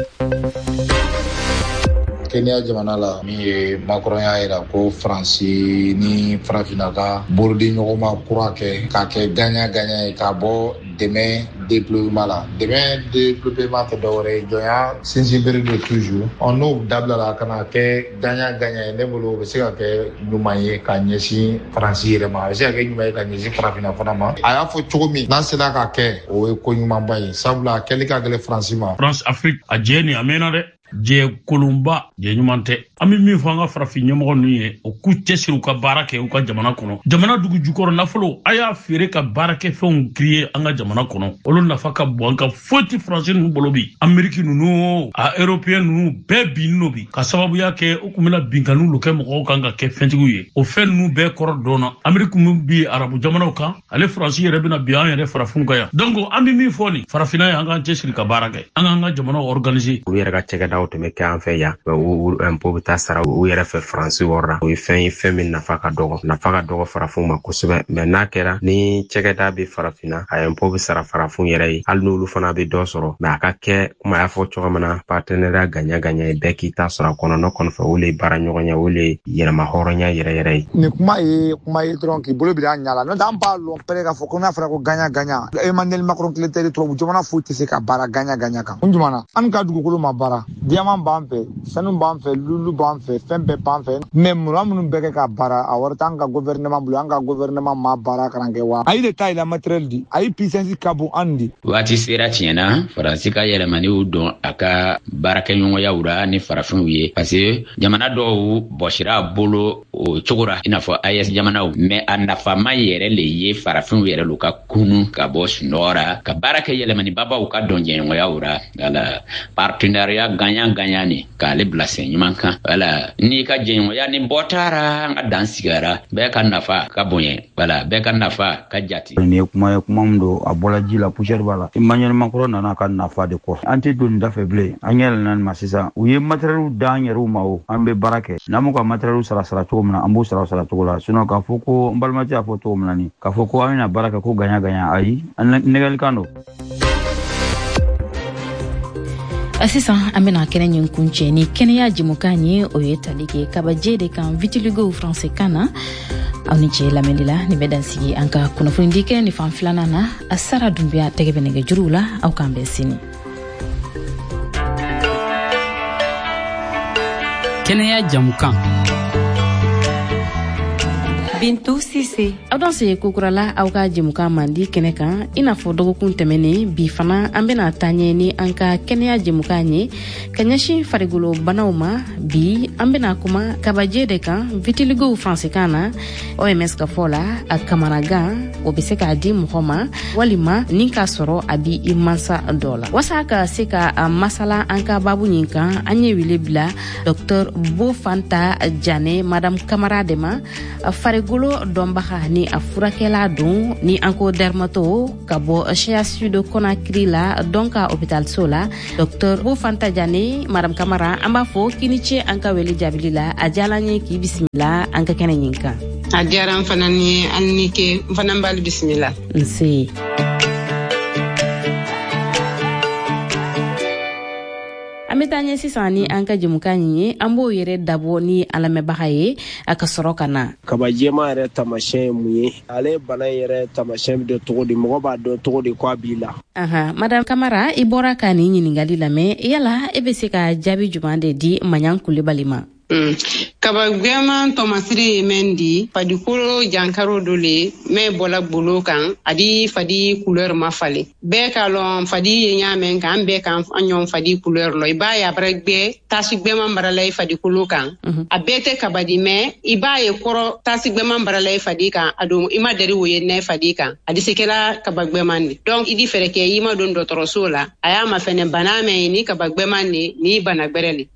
Kenya jamana la min ye Macron y'a yira ko Faransi ni Farafina ka borodi ɲɔgɔnma kura kɛ k'a kɛ gagnant ye ka bɔ dɛmɛ déploiement la dɛmɛ déploiement tɛ dɔwɛrɛ ye jɔnya sinsinbere de toujours n'o dabilala ka na kɛ gagnant ye ne bolo o bɛ se ka kɛ ɲuman ye ka ɲɛsin Faransi yɛrɛ ma a bɛ se ka kɛ ɲuman ye ka ɲɛsin Farafina fana ma a y'a fɔ cogo min n'an sera ka kɛ o ye ko ɲumanba ye sabula a kɛli ka gɛlɛn Faransi ma. France Afrique a jɛ nin a mɛnna dɛ. jɛ kolonba jɛ ɲuman tɛ an bɛ min fɔ an ka farafin ɲɛmɔgɔ ninnu ye o k'u cɛsiri u ka baara kɛ u ka jamana kɔnɔ jamana dugu jukɔrɔ nafolo a y'a feere ka baarakɛ fɛnw créer an ka jamana kɔnɔ olu nafa ka bon an ka foyi tɛ Faransi ninnu bolo bi Ameriki ninnu a Européen ninnu bɛɛ binnen do bi ka sababuya kɛ u tun bɛna binkanniw lo kɛ mɔgɔw kan ka kɛ fɛntigiw ye o fɛn ninnu bɛɛ kɔrɔ dɔnna Ameriki min bi arabu jamanaw kan ale Faransi yɛrɛ bɛna bi an yɛrɛ farafinw kan yan donc an bɛ min fɔ nin farafinna ye an k'an cɛsiri ka baara kɛ an k'an ka jamana organiser u yɛrɛ ka cɛkɛdaw tun bɛ kɛ an fɛ yan impôt bɛ taa sara u yɛrɛ fɛ Faransi wɔrɔ o ye fɛn min nafa ka dɔgɔ farafinw ma kosɛbɛ mais n'a kɛra ni cɛkɛda bɛ farafinna a impôt bɛ sara farafinw yɛrɛ ye hali n'olu fana bɛ dɔ sɔrɔ mais a ka kɛ kuma y'a fɔ cogo min na partenariat gagnant ye bɛɛ k'i ta sɔrɔ a kɔnɔ ne kɔni fɛ o le ye baara ɲɔgɔn ye o le ye yɛlɛma hɔrɔnya yɛrɛ ye. Nin kuma ye dɔrɔn k'i bolo bira a ɲa la n'o tɛ an b'a lɔn pɛrɛ k'a fɔ ko n'a fɔra ko gagnant Emmanuel Macron tile tɛ tubabu jamana foyi tɛ se ka baara gagnant kan kun jumɛn na an ka dugukolo ma baara diamant b'an fɛ sanu b'an fɛ lulu b'an fɛ fɛn bɛɛ b'an fɛ mais mura minnu bɛɛ kɛ ka baara a wari t'an ka gouvernement bolo an ka gouvernement ma baara kalan kɛ wa a ye de ta yɛlɛ matériel di a ye puissance ka bon an di. waati sera tiɲɛna Faransi ka yɛlɛmaniw dɔn a ka baarakɛɲɔgɔnyaw ra ni farafinw ye parce que jamana dɔw bɔsira a bolo o cogo ra i n'a fɔ AES jamanaw mais a nafama yɛrɛ le ye farafinw yɛrɛ lu ka kunu ka bɔ sunɔgɔ ra ka baara kɛ yɛlɛmanibabaw ka dɔn jɛɲɔgɔnyaw ra wala partenariat gagnant ni k'ale bila sen ɲuman kan wala n'i ka jɛɲɔgɔnya ni bɔ taara an ka dan sigara bɛɛ ka nafa ka bonya wala bɛɛ ka nafa ka jate. Nin ye kuma min don a bɔla ji la poussière b'a la Emmanuel Macron nana ka nafa de kɔ an tɛ don nin da fɛ bilen an yɛlɛna nin ma sisan u ye matériel d'an yɛrɛw ma o an bɛ baara kɛ n'an m'u ka matériel sara cogo min na an b'o sara cogo la sinon k'a fɔ ko n balimakɛ y'a fɔ cogo min na nin k'a fɔ ko an bɛna baara kɛ ko gagnant ayi an nɛgɛlikan don. Sisan an bena kɛnɛ ɲin kuncɛ ni kɛnɛya jɛmukan ye o ye tali kɛ kabaje de kan vitiligo français kan na aw ni cɛ lamɛnni la ni bɛ dansigi an ka kunnafonidi kɛ ni fan filanan na a Sara Dunbiya tɛgɛ bɛ nɛgɛ juruw la aw k'an bɛn sini. Kɛnɛya jamukan Bintou Sise aw dan se kokurala aw ka jɛmukan mandi kɛnɛ kan i n'a fɔ dɔgɔkun tɛmɛnen bi fana an bena taa ɲɛ ni an ka kɛnɛya jɛmukan ye ka ɲɛsin farigolo banaw ma bi an bena kuma kabaje de kan vitiligo français kan na OMS ka fɔ la a kamanagan o be se k'a di mɔgɔ ma walima ni k'a sɔrɔ a bi i mansa dɔ la wasa ka se ka a masala an ka babu ɲin kan an ye wele bila Dr Bofanta Jane Madame Kamara de ma farigolo dɔnbaga ni a furakɛla don ni an ko dermato ka bɔ CHU de Conakry la donc ka hôpital so la Dr Bofanta Jane Madame Kamara an b'a fɔ kini ce an ka wele jaabili la a diyala n ye k'i bisimila an ka kɛnɛ ɲin kan. A diyara n fana ni an ni ke n fana b'ale bisimila. Nse. An bɛ taa ɲɛ sisan ni an ka jɛmukan ye an b'o yɛrɛ dabɔ ni an lamɛnbaga ye a ka sɔrɔ ka na. Kabajɛma yɛrɛ tamasiyɛn ye mun ye? Ale bana yɛrɛ tamasiyɛn bɛ dɔn cogo di? Mɔgɔ b'a dɔn cogo di k'a b'i la? Madame Kamara i bɔra ka nin ɲininkali lamɛn yala e bɛ se ka jaabi jumɛn de di Maɲan Kulibali ma? Kabagwema tomasiri mendi fadikolo jankaro dole me bola bolo kan adi fadi couleur ma fale be kalon fadi nyamen kan be kan anyon fadi couleur lo iba ya bregbe tasigwema mbarale fadikolo kan abete kabadi me iba ye koro tasigwema mbarale fadi kan ado ima deri woye ne fadi kan adi sekela kabagwema ni donc idi fereke ima don dotoro sola aya ma fene baname ni kabagwema ni bana gbereli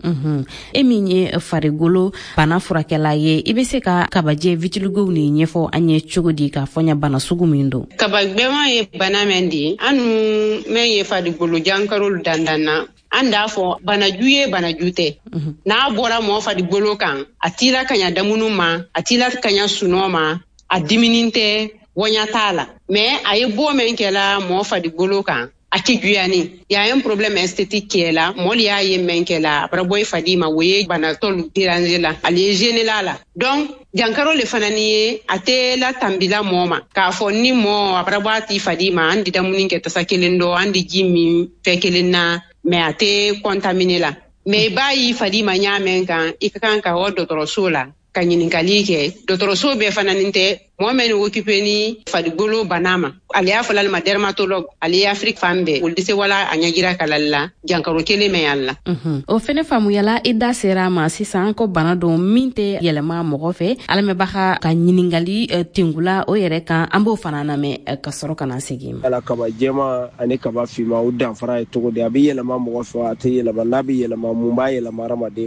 eminye farigolo bana furakɛla ye i be se ka kabaje vitiligo ni ɲɛfɔ an ye cogo di ka fɔnya bana sugu min don. Kabagbɛma ye bana men di anu men ye farigolo jankarolu dandanna an d'a fɔ banaju ye banaju tɛ n'a bɔra mɔgɔ farigolo kan a tila kaɲa damunu ma a tila kaɲa sunɔ ma a diminin tɛ wɔnya t'a la mais a ye bɔ men kɛla mɔgɔ farigolo kan a ti juyani ya un problème esthétique qui est là moli ya ye men kɛla après boy fadima woye bana tolu déranger la ali gêner la donc jankaro le fanani ye ate la tambila moma ka fɔ ni mo après boati fadima andi damuni ke tasa kelendo andi jimi fe kelena mais ate contaminé la mais bayi fadima nyamen kan ikakan ka o dotoroso la ka ɲininkali kɛ dɔtɔrɔso bɛɛ fanani tɛ mɔgɔ min occupé ni farigolo bana ma ale y'a fɔla ma dermatologue ale ye Afrique fan bɛɛ olu tɛ se wala a ɲɛjira kalali la jankaro kelen mɛn yan la. O fɛnɛ faamuyala i da sera ma sisan ko bana don min tɛ yɛlɛma mɔgɔ fɛ alamɛbaga ka ɲininkali tengula o yɛrɛ kan an b'o fana lamɛn ka sɔrɔ ka na segin ma. Ala kaba jɛma ani kaba finma o danfara ye cogo di a bɛ yɛlɛma mɔgɔ fɛ a tɛ yɛlɛma n'a bɛ yɛlɛma mun b'a yɛlɛma hadamaden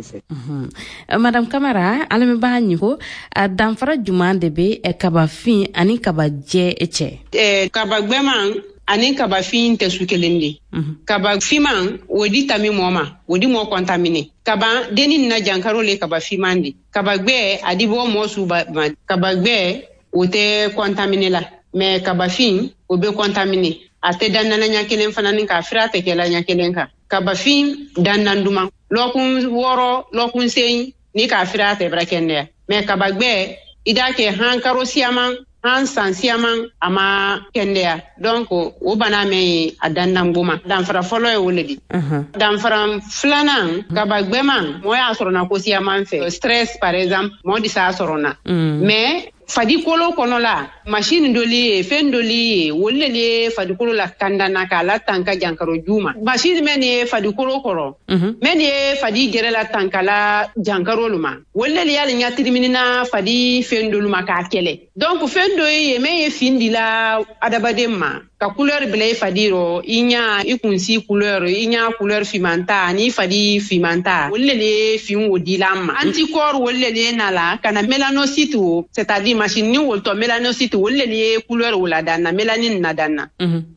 fɛ. Madame Kamara alamɛbaga ɲiko a danfara juman de bɛ kaba fin ani kaba jɛ cɛ. Kaba gbɛman ani kaba fin tɛ su kelen de. Kaba fiman o di tami mɔɔ ma o di mɔɔ contaminé. Kaba deni na jankaro le kaba fiman de. Kaba gbɛ a di bɔ mɔɔ su ba kaba gbɛ o tɛ contaminé la mais kaba fin o bɛ contaminé. A tɛ dandana ɲɛ kelen fana ni ka fira tɛ kɛla ɲɛ kelen kan. Kaba fin dandan duman lɔkun wɔɔrɔ lɔkun seyin ni ka fira tɛ bara kɛnɛya mais kaba gbɛ i da kɛ hankaro siyaman han san siyaman a ma kɛnɛya donc o bana mɛn a dandan boma danfara fɔlɔ ye o le di danfara filanan kaba gbɛman mɔgɔ y'a sɔrɔ na ko siyaman fɛ stress par exemple mɔgɔ de s'a sɔrɔ na mais fadikolo kɔnɔ la machine doli ye fɛn doli ye olu le ye fadikolo la kandana k'a la tan ka jankaro juma machine mɛn ye fadikolo kɔrɔ mɛn ye fadi gɛrɛ la tan ka la jankaro lu ma olu le y'ale ɲatiriminina fadi fɛn dolu ma k'a kɛlɛ donc fɛn dɔ ye mɛn ye fin di la adamaden ma ka couleur bila i fadi rɔ i ɲa i kunsi couleur i ɲa couleur fimanta ani fadi fimanta olu le ye fin o di la ma anticorps olu le ye na la kana mélanocyte c'est-à-dire machine ni woltɔ mélanocyte olu le ye couleur o la danna mélanine na danna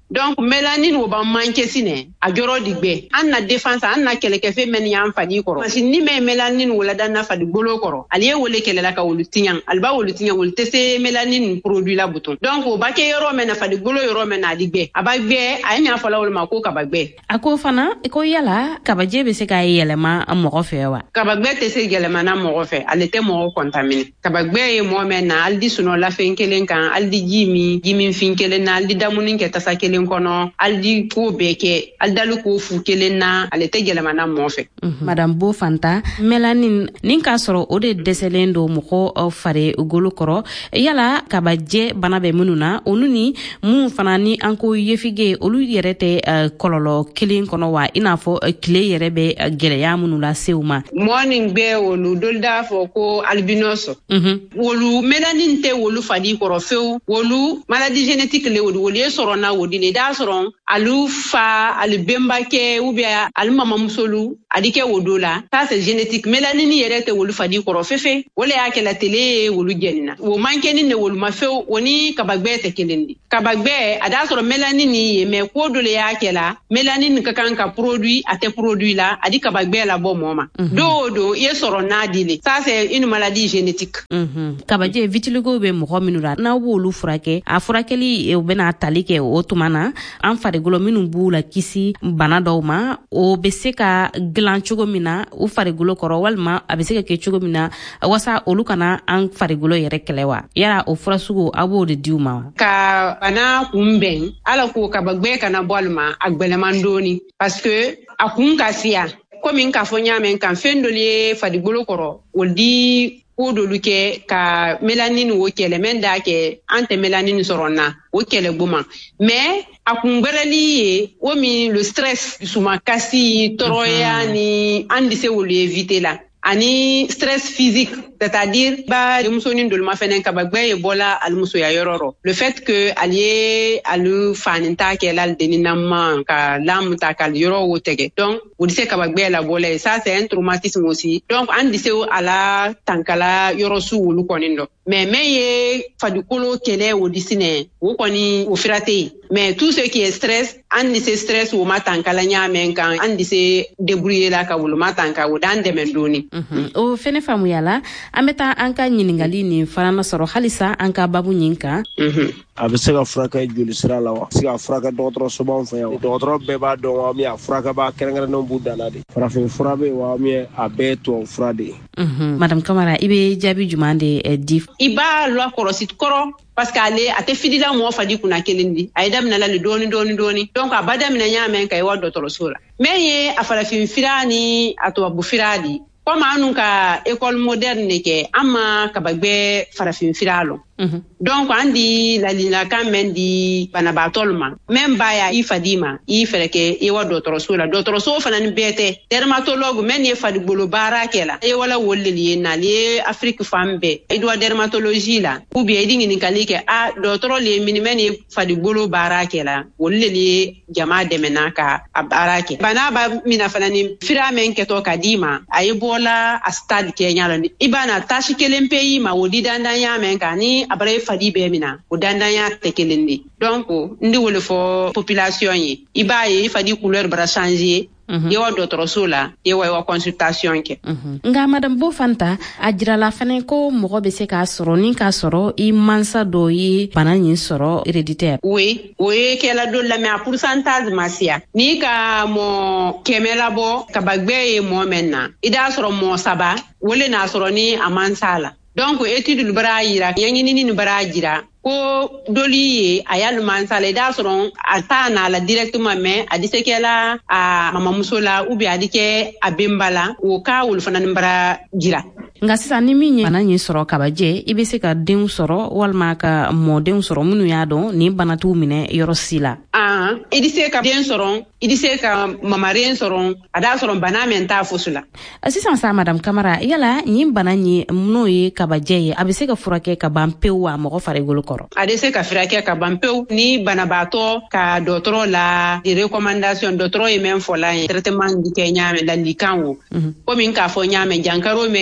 donc mélanine o ban manke sine a joro digbe an na défense an na keleke fe men yan fadi koro parce ni me mélanine wala dan na fadi bolo koro aliye wole kelela ka wolu tiyan alba wolu tiyan wol tese mélanine produit la bouton donc o ba ke yoro men na fadi bolo yoro men na digbe abagbe ay nya fala wol ma ko kabagbe ako fana ko yala kabaje be se ka yelema mo fe wa kabagbe tese yelema na mo fe alete mo contaminé kabagbe e mo men na aldi suno la fe kelen kan aldi jimi fin kelen na aldi damunin ke tasa kelen kono aldi ko beke aldalu ko fu kelen na alete yelema na mo fe madame Bo Fanta mélanine nin ka soro o de deselendo mo ko fare golo koro yala kabaje bana be mununa onuni mun fana ni anko yefige olu yerete kololo kelen kono wa inafo kile yerebe geleya munula seuma morning be wolu dolda fo ko albinoso wolu mélanine te wolu fadi koro few wolu maladie génétique le wolu wolu soro na wodi le da soro alu fa al bembake ou bien al mama musolu adike wodola ça c'est génétique mélanine yerete wolu fadi koro fefe wala yake la télé wolu jenna wo mankeni ne wolu mafew woni kabagbe te kelendi kabagbe ada soro mélanine ye me ko dole yake la mélanine ka kan ka produit ate produit la adi kabagbe la bo moma do ye soro na dile ça c'est une maladie génétique kabaje vitiligo be mo minura na wolu furake a furakeli e bena talike o tumana an farigolo minu bula kisi bana dawma o beseka glan chogo mina u farigolo koro walma abeseka ke chogo mina wasa olu kana an farigolo yere kelewa yara o furasugo abo de diuma ka bana kumben ala ko kabagbe kana bolma agbelemandoni parce que akun kasia comme in ka fonya men kan fendolier farigolo koro woldi ko dolu ke ka mélanine wo kele men da ke ante mélanine sorona wo kele guma mais akunbereli wo mi le stress suma kasi toroya ni andise wo éviter la ani stress physique c'est-à-dire ba musoni ndolma fenen kabagbe bola almuso ya yororo le fait que allié alu faninta ke lal deninama ka lamta kal yoro wotege donc odise kabagbe la bola ça c'est un traumatisme aussi donc andise ala tankala yoro su wulu konindo mais meye fadukolo kele odisine wo koni o firate mais tout ce qui est stress andise stress wo matankala nyamen kan andise débrouiller la ka wulu matanka wo dan demendoni o fene famu yala ameta anka nyiningali ni farana soro halisa anka babu nyinka a bɛ se ka furakɛ joli sira la wa se ka furakɛ dɔgɔtɔrɔ sobanw fɛ yan dɔgɔtɔrɔ bɛɛ b'a dɔn wa min a furakɛba kɛrɛnkɛrɛnnenw b'u dan na de farafin fura bɛ wa min a bɛɛ tubabu fura de ye madame Kamara i bɛ jaabi juman de di i b'a lɔ kɔrɔsi kɔrɔ parce que ale a tɛ fidila mɔgɔ fadi kunna kelen di a ye daminɛ la le dɔɔni donc a ba daminɛ ɲaamɛ ka ye wa dɔgɔtɔrɔso la min ye a farafin fira ni a tubabu fira di comme anu ka école moderne ke ama kabagbe farafin firalo donc andi la kan men di banabatolma même baya ifadima ifereke e wa dotoroso la dotoroso fana ni bete dermatologue men ye fadi bolo barakela e wala wolleli na li Afrique fambe e do dermatologie la ou bien dingi ni kalike a dotoro le minimen ye fadi bolo barakela wolleli jama demenaka barake bana ba mina fana ni firamen keto kadima ay bola a stade Kenya la ibana tashi kelen pays ma wodi dandanya men kani abare fadi be mina o dandanya tekelendi donc ndi wole fo population yi ibaye fadi couleur bra changer yewa dotoroso la yewa consultation ke nga madame Bo Fanta ajira la fane ko mogo be se ka soro ni ka soro i mansa do yi bana yin soro héréditaire oui ke la do la mais a pourcentage masia ni ka mo kemela bo ka bagbe e mo menna ida soro mo saba wole na soro ni amansala donc étude lu bara yira yangini ni bara jira ko doli ayal mansala da soron atana la directement mais adisekela a mama musola ou bien adike abembala o ka wul fanan bara jira nga sisa ni minye bana nyi soro kabaje ibe se ka den soro walma ka mo den soro munu ya don ni bana tu mine yoro sila idise ka den soro idise ka mamaren soro ada soro bana menta fusula sisa sa madame Kamara yala nyi bana nyi munu ye kabaje abe se ka furake ka bampewa mo ko fare golo koro ade se ka furake ka bampew ni bana bato ka dotoro la di recommandation dotoro e men fola traitement di Kenya me la likanwo ko min ka fo nyame jankaro men yi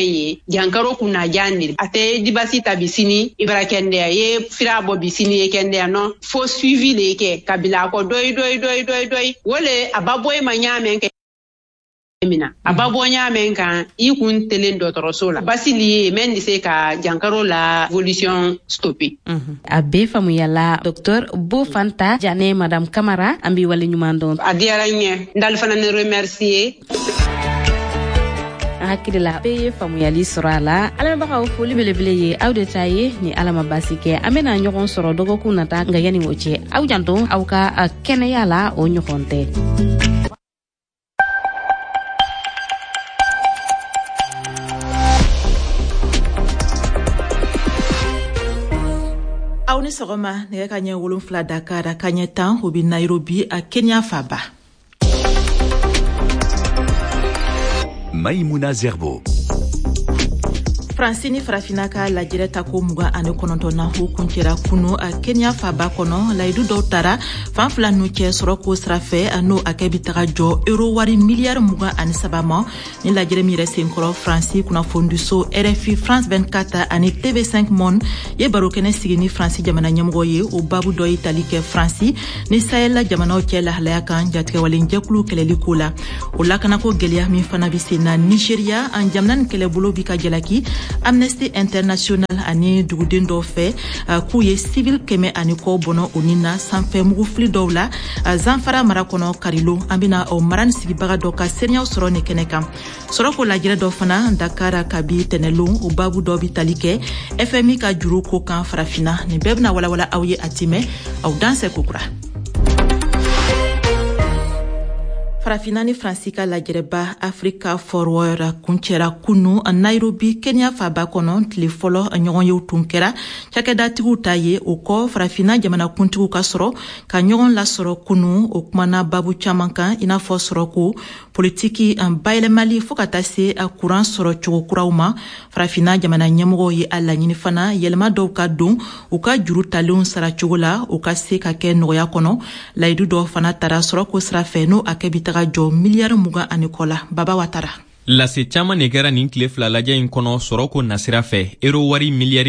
jankaro kuna jandi ate dibasi tabisini ibrakende ye fira bo bisini ye kende no fo suivi leke kabila ko doy wole ababoy manyame ke mina ababo nyame kan ikun telen dotoroso la basili men dise ka jankaro la evolution stoppé abe famu yalla docteur Bofanta Jane madame Camara ambi wala nyumandon adiaranye ndal fana ne remercier hakidila be famu yali sorala ala ba ko foli belebele ye awde taye ni alama basike amena nyogon soro dogo kunata ngayani woche aw janto aw ka kene yala o nyokonte aw ni sɔgɔma nɛgɛ ka ɲɛ 7 Dakar ka ɲɛ 10 o bi Nairobi a Kenya faba. Maïmouna Zerbo. Francine Farafina ka lajɛrɛ ta ko 29 na o kuncɛra kunu a Kenya faba kɔnɔ layidu dɔw tara fan fila nu cɛ sɔrɔ ko sira fɛ n'o akɛ bi taga jɔ euro wari miliyari 23 ma ni lajɛrɛ min yɛrɛ senkɔrɔ France kunnafonidiso RFI France 24 ani TV5 Monde ye barokɛnɛ sigi ni France jamana ɲɛmɔgɔ ye o babu dɔ ye tali kɛ France ni Sahel jamanaw cɛ lahalaya kan jatigɛwalen jɛkulu kɛlɛli ko la o lakanako gɛlɛya min fana bi sen na Nigeria an jamana ni kɛlɛbolo bi ka jalaki Amnesty International ani duguden dɔw fɛ k'u ye civil kɛmɛ ani kɔ bɔnɔ o ni na sanfɛ mugufili dɔw la Zanfara mara kɔnɔ Karilo an bɛna o mara ni sigibaga dɔ ka sereyaw sɔrɔ ni kɛnɛ kan sɔrɔ ko lajɛrɛ dɔ fana Dakar kabi tɛnɛlon o babu dɔ bi tali kɛ FMI ka juru ko kan Farafina ni bɛɛ bɛna walawala aw ye a timɛ aw dansɛ kokura. Farafina ni Fransi ka lajɛrɛba Africa Forward kuncɛra kunu Nairobi Kenya faba kɔnɔ tile fɔlɔ ɲɔgɔn yew tun kɛra cakɛdatigiw ta ye o kɔ Farafina jamana kuntigiw ka sɔrɔ ka ɲɔgɔn lasɔrɔ kunu o kumana babu caman kan i n'a fɔ sɔrɔ ko politiki bayɛlɛmali fɔ ka taa se a kuran sɔrɔ cogo kuraw ma Farafina jamana ɲɛmɔgɔw ye a laɲini fana yɛlɛma dɔw ka don u ka juru talenw sara cogo la u ka se ka kɛ nɔgɔya kɔnɔ layidu dɔw fana tara sɔrɔ ko sira fɛ n'o akɛ bi taga jɔ miliyari 20 ani kɔ la Baba Watara. Lase caman de kɛra nin tile fila lajɛ in kɔnɔ sɔrɔ ko nasira fɛ euro wari miliyari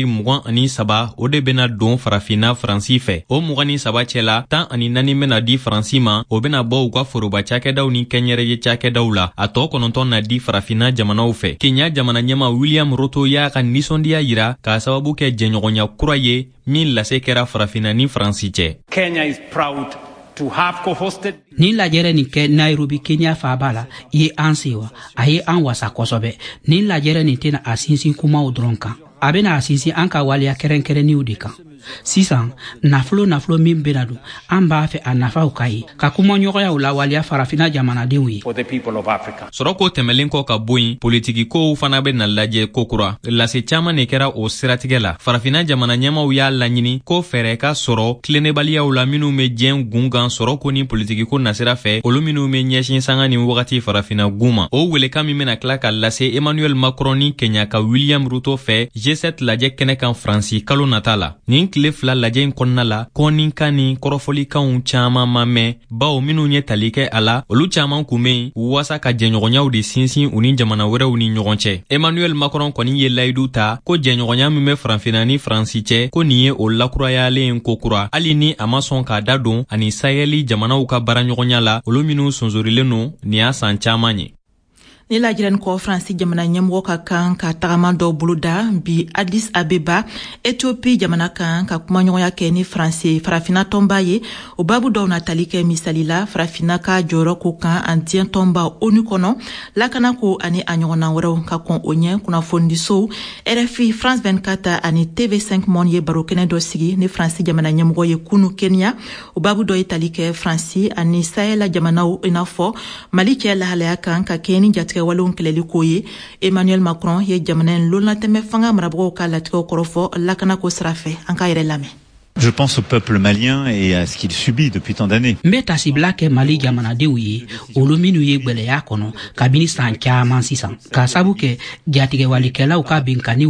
23 o de bena don Farafina Faransi fɛ o 23 cɛla 14 bena di Faransi ma o bena bɔ u ka foroba cakɛdaw ni kɛɲɛrɛye cakɛdaw la a tɔ 9 na di Farafina jamanaw fɛ Kenya jamana ɲɛma William Ruto y'a ka nisɔndiya yira k'a sababu kɛ jɛɲɔgɔnya kura ye min lase kɛra Farafina ni Faransi cɛ. Kenya is proud to have co-hosted. Ni lajɛrɛ nin kɛ Nairobi Kenya faba la ye an sewa a ye an wasa kosɛbɛ ni lajɛrɛ nin tɛna a sinsin kumaw dɔrɔn kan a bɛna a sinsin an ka waleya kɛrɛnkɛrɛnniw de kan sisan nafolo min bena don an b'a fɛ a nafaw ka ye ka kuma ɲɔgɔnyaw la waleya Farafina jamanadenw ye. For the people of Africa. Sɔrɔko tɛmɛlen kɔ ka bɔ yen politiki kow fana bena lajɛ kokura lase caman de kɛra o siratigɛ la Farafina jamana ɲɛmaw y'a laɲini ko fɛrɛ ka sɔrɔ tilennebaliyaw la minnu be diɲɛ gungan sɔrɔko ni politiki ko nasira fɛ olu minnu be ɲɛsin sanga ni wagati Farafina guma o welekan min bena tila ka lase Emmanuel Macron ni Kenya ka William Ruto fɛ G7 lajɛ kɛnɛ kan Faransi kalo nata la nin tile fila lajɛ in kɔnɔna la kɔninkan ni kɔrɔfɔlikanw caman ma mɛn bawo minnu ye tali kɛ a la olu caman kun be yen wasa ka jɛɲɔgɔnyaw de sinsin u ni jamana wɛrɛw ni ɲɔgɔn cɛ Emmanuel Macron kɔni ye layidu ta ko jɛɲɔgɔnya min bɛ Farafina ni Faransi cɛ ko nin ye o lakurayalen kokura hali ni a ma sɔn k'a da don ani Saheli jamanaw ka baaraɲɔgɔnya la olu minnu sonsorilen no nin y'a san caman ye. Ni lajɛrɛni kɔ Faransi jamana ɲɛmɔgɔ ka kan ka tagama dɔw boloda bi Addis Abeba Ethiopie jamana kan ka kumaɲɔgɔnya kɛ ni Farafina tɔnba ye o babu dɔw natali kɛ misali la Farafina ka jɔyɔrɔ ko kan an diɲɛ tɔnba ONU kɔnɔ lakana ko ani a ɲɔgɔnna wɛrɛw ka kɔn o ɲɛ kunnafonidiso RFI France 24 ani TV5 Monde ye barokɛnɛ dɔ sigi ni Faransi jamana ɲɛmɔgɔ ye kunu Kenya o babu dɔ ye tali kɛ Faransi ani Sahel jamanaw i n'a fɔ Mali cɛ lahalaya kan ka kɛ ni jatigɛ walon kɛlɛli ko ye Emmanuel Macron ye jamana in lollatɛmɛ fanga marabagaw ka latigɛw kɔrɔfɔ lakana ko sira fɛ an ka yɛrɛ lamɛn. Je pense au peuple malien et à ce qu'il subit depuis tant d'années. N bɛ tasibila kɛ Mali jamanadenw ye olu minnu ye gwɛlɛya kɔnɔ kabini san caman sisan ka sabu kɛ jatigɛwalikɛlaw ka binkaniw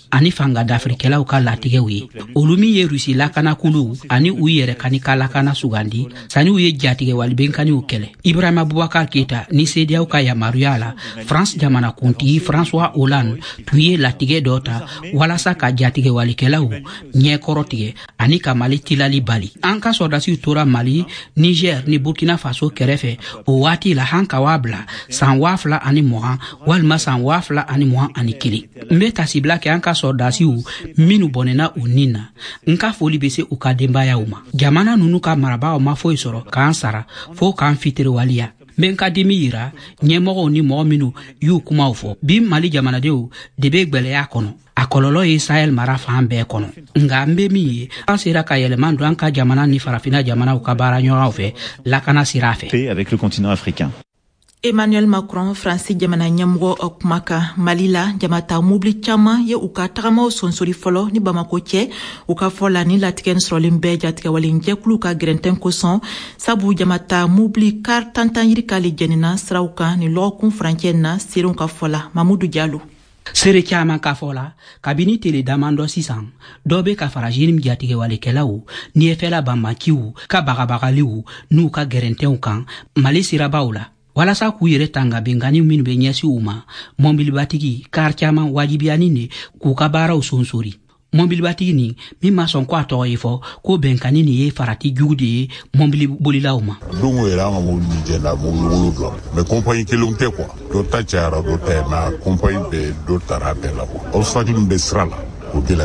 ani fanga d'Afrikɛlaw ka latigɛw ye olu min ye Rusi lakanakulu ani u yɛrɛ kani ka lakana sugandi sani u ye jatigɛ walibenkaniw kɛlɛ Ibrahima Boubacar Keita ni CEDEAO ka yamaruya la France jamana kuntigi François Hollande tun ye latigɛ dɔ ta walasa ka jatigɛ walikɛlaw ɲɛkɔrɔtigɛ ani ka Mali tilali bali an ka sɔrdasiw tora Mali Niger ni Burkina Faso kɛrɛfɛ o waati la han ka wabla san 2020 walima san 2021 mbe tasibla ke an ka sɔrdasiw minu bɔnɛna u nin na nka foli bɛ se u ka denbayaw ma jamana nunu ka marabaaw ma foyi sɔrɔ k'an sara fo k'an fitiri waliya mbe ka dimi yira ɲɛmɔgɔw ni mɔgɔ minnu y'u kumaw fɔ bi Mali jamanadenw de bɛ gwɛlɛya kɔnɔ a kɔlɔlɔ ye Sahel mara fan bɛɛ kɔnɔ nga an bɛ min ye an sera ka yɛlɛma don an ka jamana ni farafina jamanaw ka baara ɲɔgɔnw fɛ lakana sira fɛ avec le continent africain. Emmanuel Macron Fransi jamana ɲɛmɔgɔ kumaka Mali la jamata mobili caman ye u ka tagamaw sonsori fɔlɔ ni Bamako cɛ u ka fɔ la ni latigɛ sɔrɔlen bɛɛ jatigɛ walen jɛkulu ka gɛrɛntɛn kosɔn sabu jamata mobili kar tantan yiri k'ale jɛnina siraw kan ni lɔgɔkun furancɛ na serenw ka fɔ la Mamudu Jalo sere caman ka fɔ la kabini tele daman dɔ sisan dɔ bɛ ka fara jiri jatigɛ walekɛlaw ni efɛla banbakiw ka bagabagaliw n'u ka gɛrɛntɛnw kan Mali sirabaw la walasa k'u yɛrɛ tanga bengani minnu bɛ ɲɛsi u ma mɔbilibatigi kar caman wajibiyani ne k'u ka baaraw sonsori mɔbilibatigi ni min ma sɔn ko a tɔgɔ ye fɔ ko bɛnkani ni ye farati jugu de ye mɔbili bolilaw ma dongo yɛrɛ an ka mɔbili jɛna mɔbili 7 mais compagnie kelenw tɛ quoi dɔ ta cayara dɔ ta ye mais compagnie bɛɛ dɔ tara bɛɛ la quoi obstacle min bɛ sira la o de la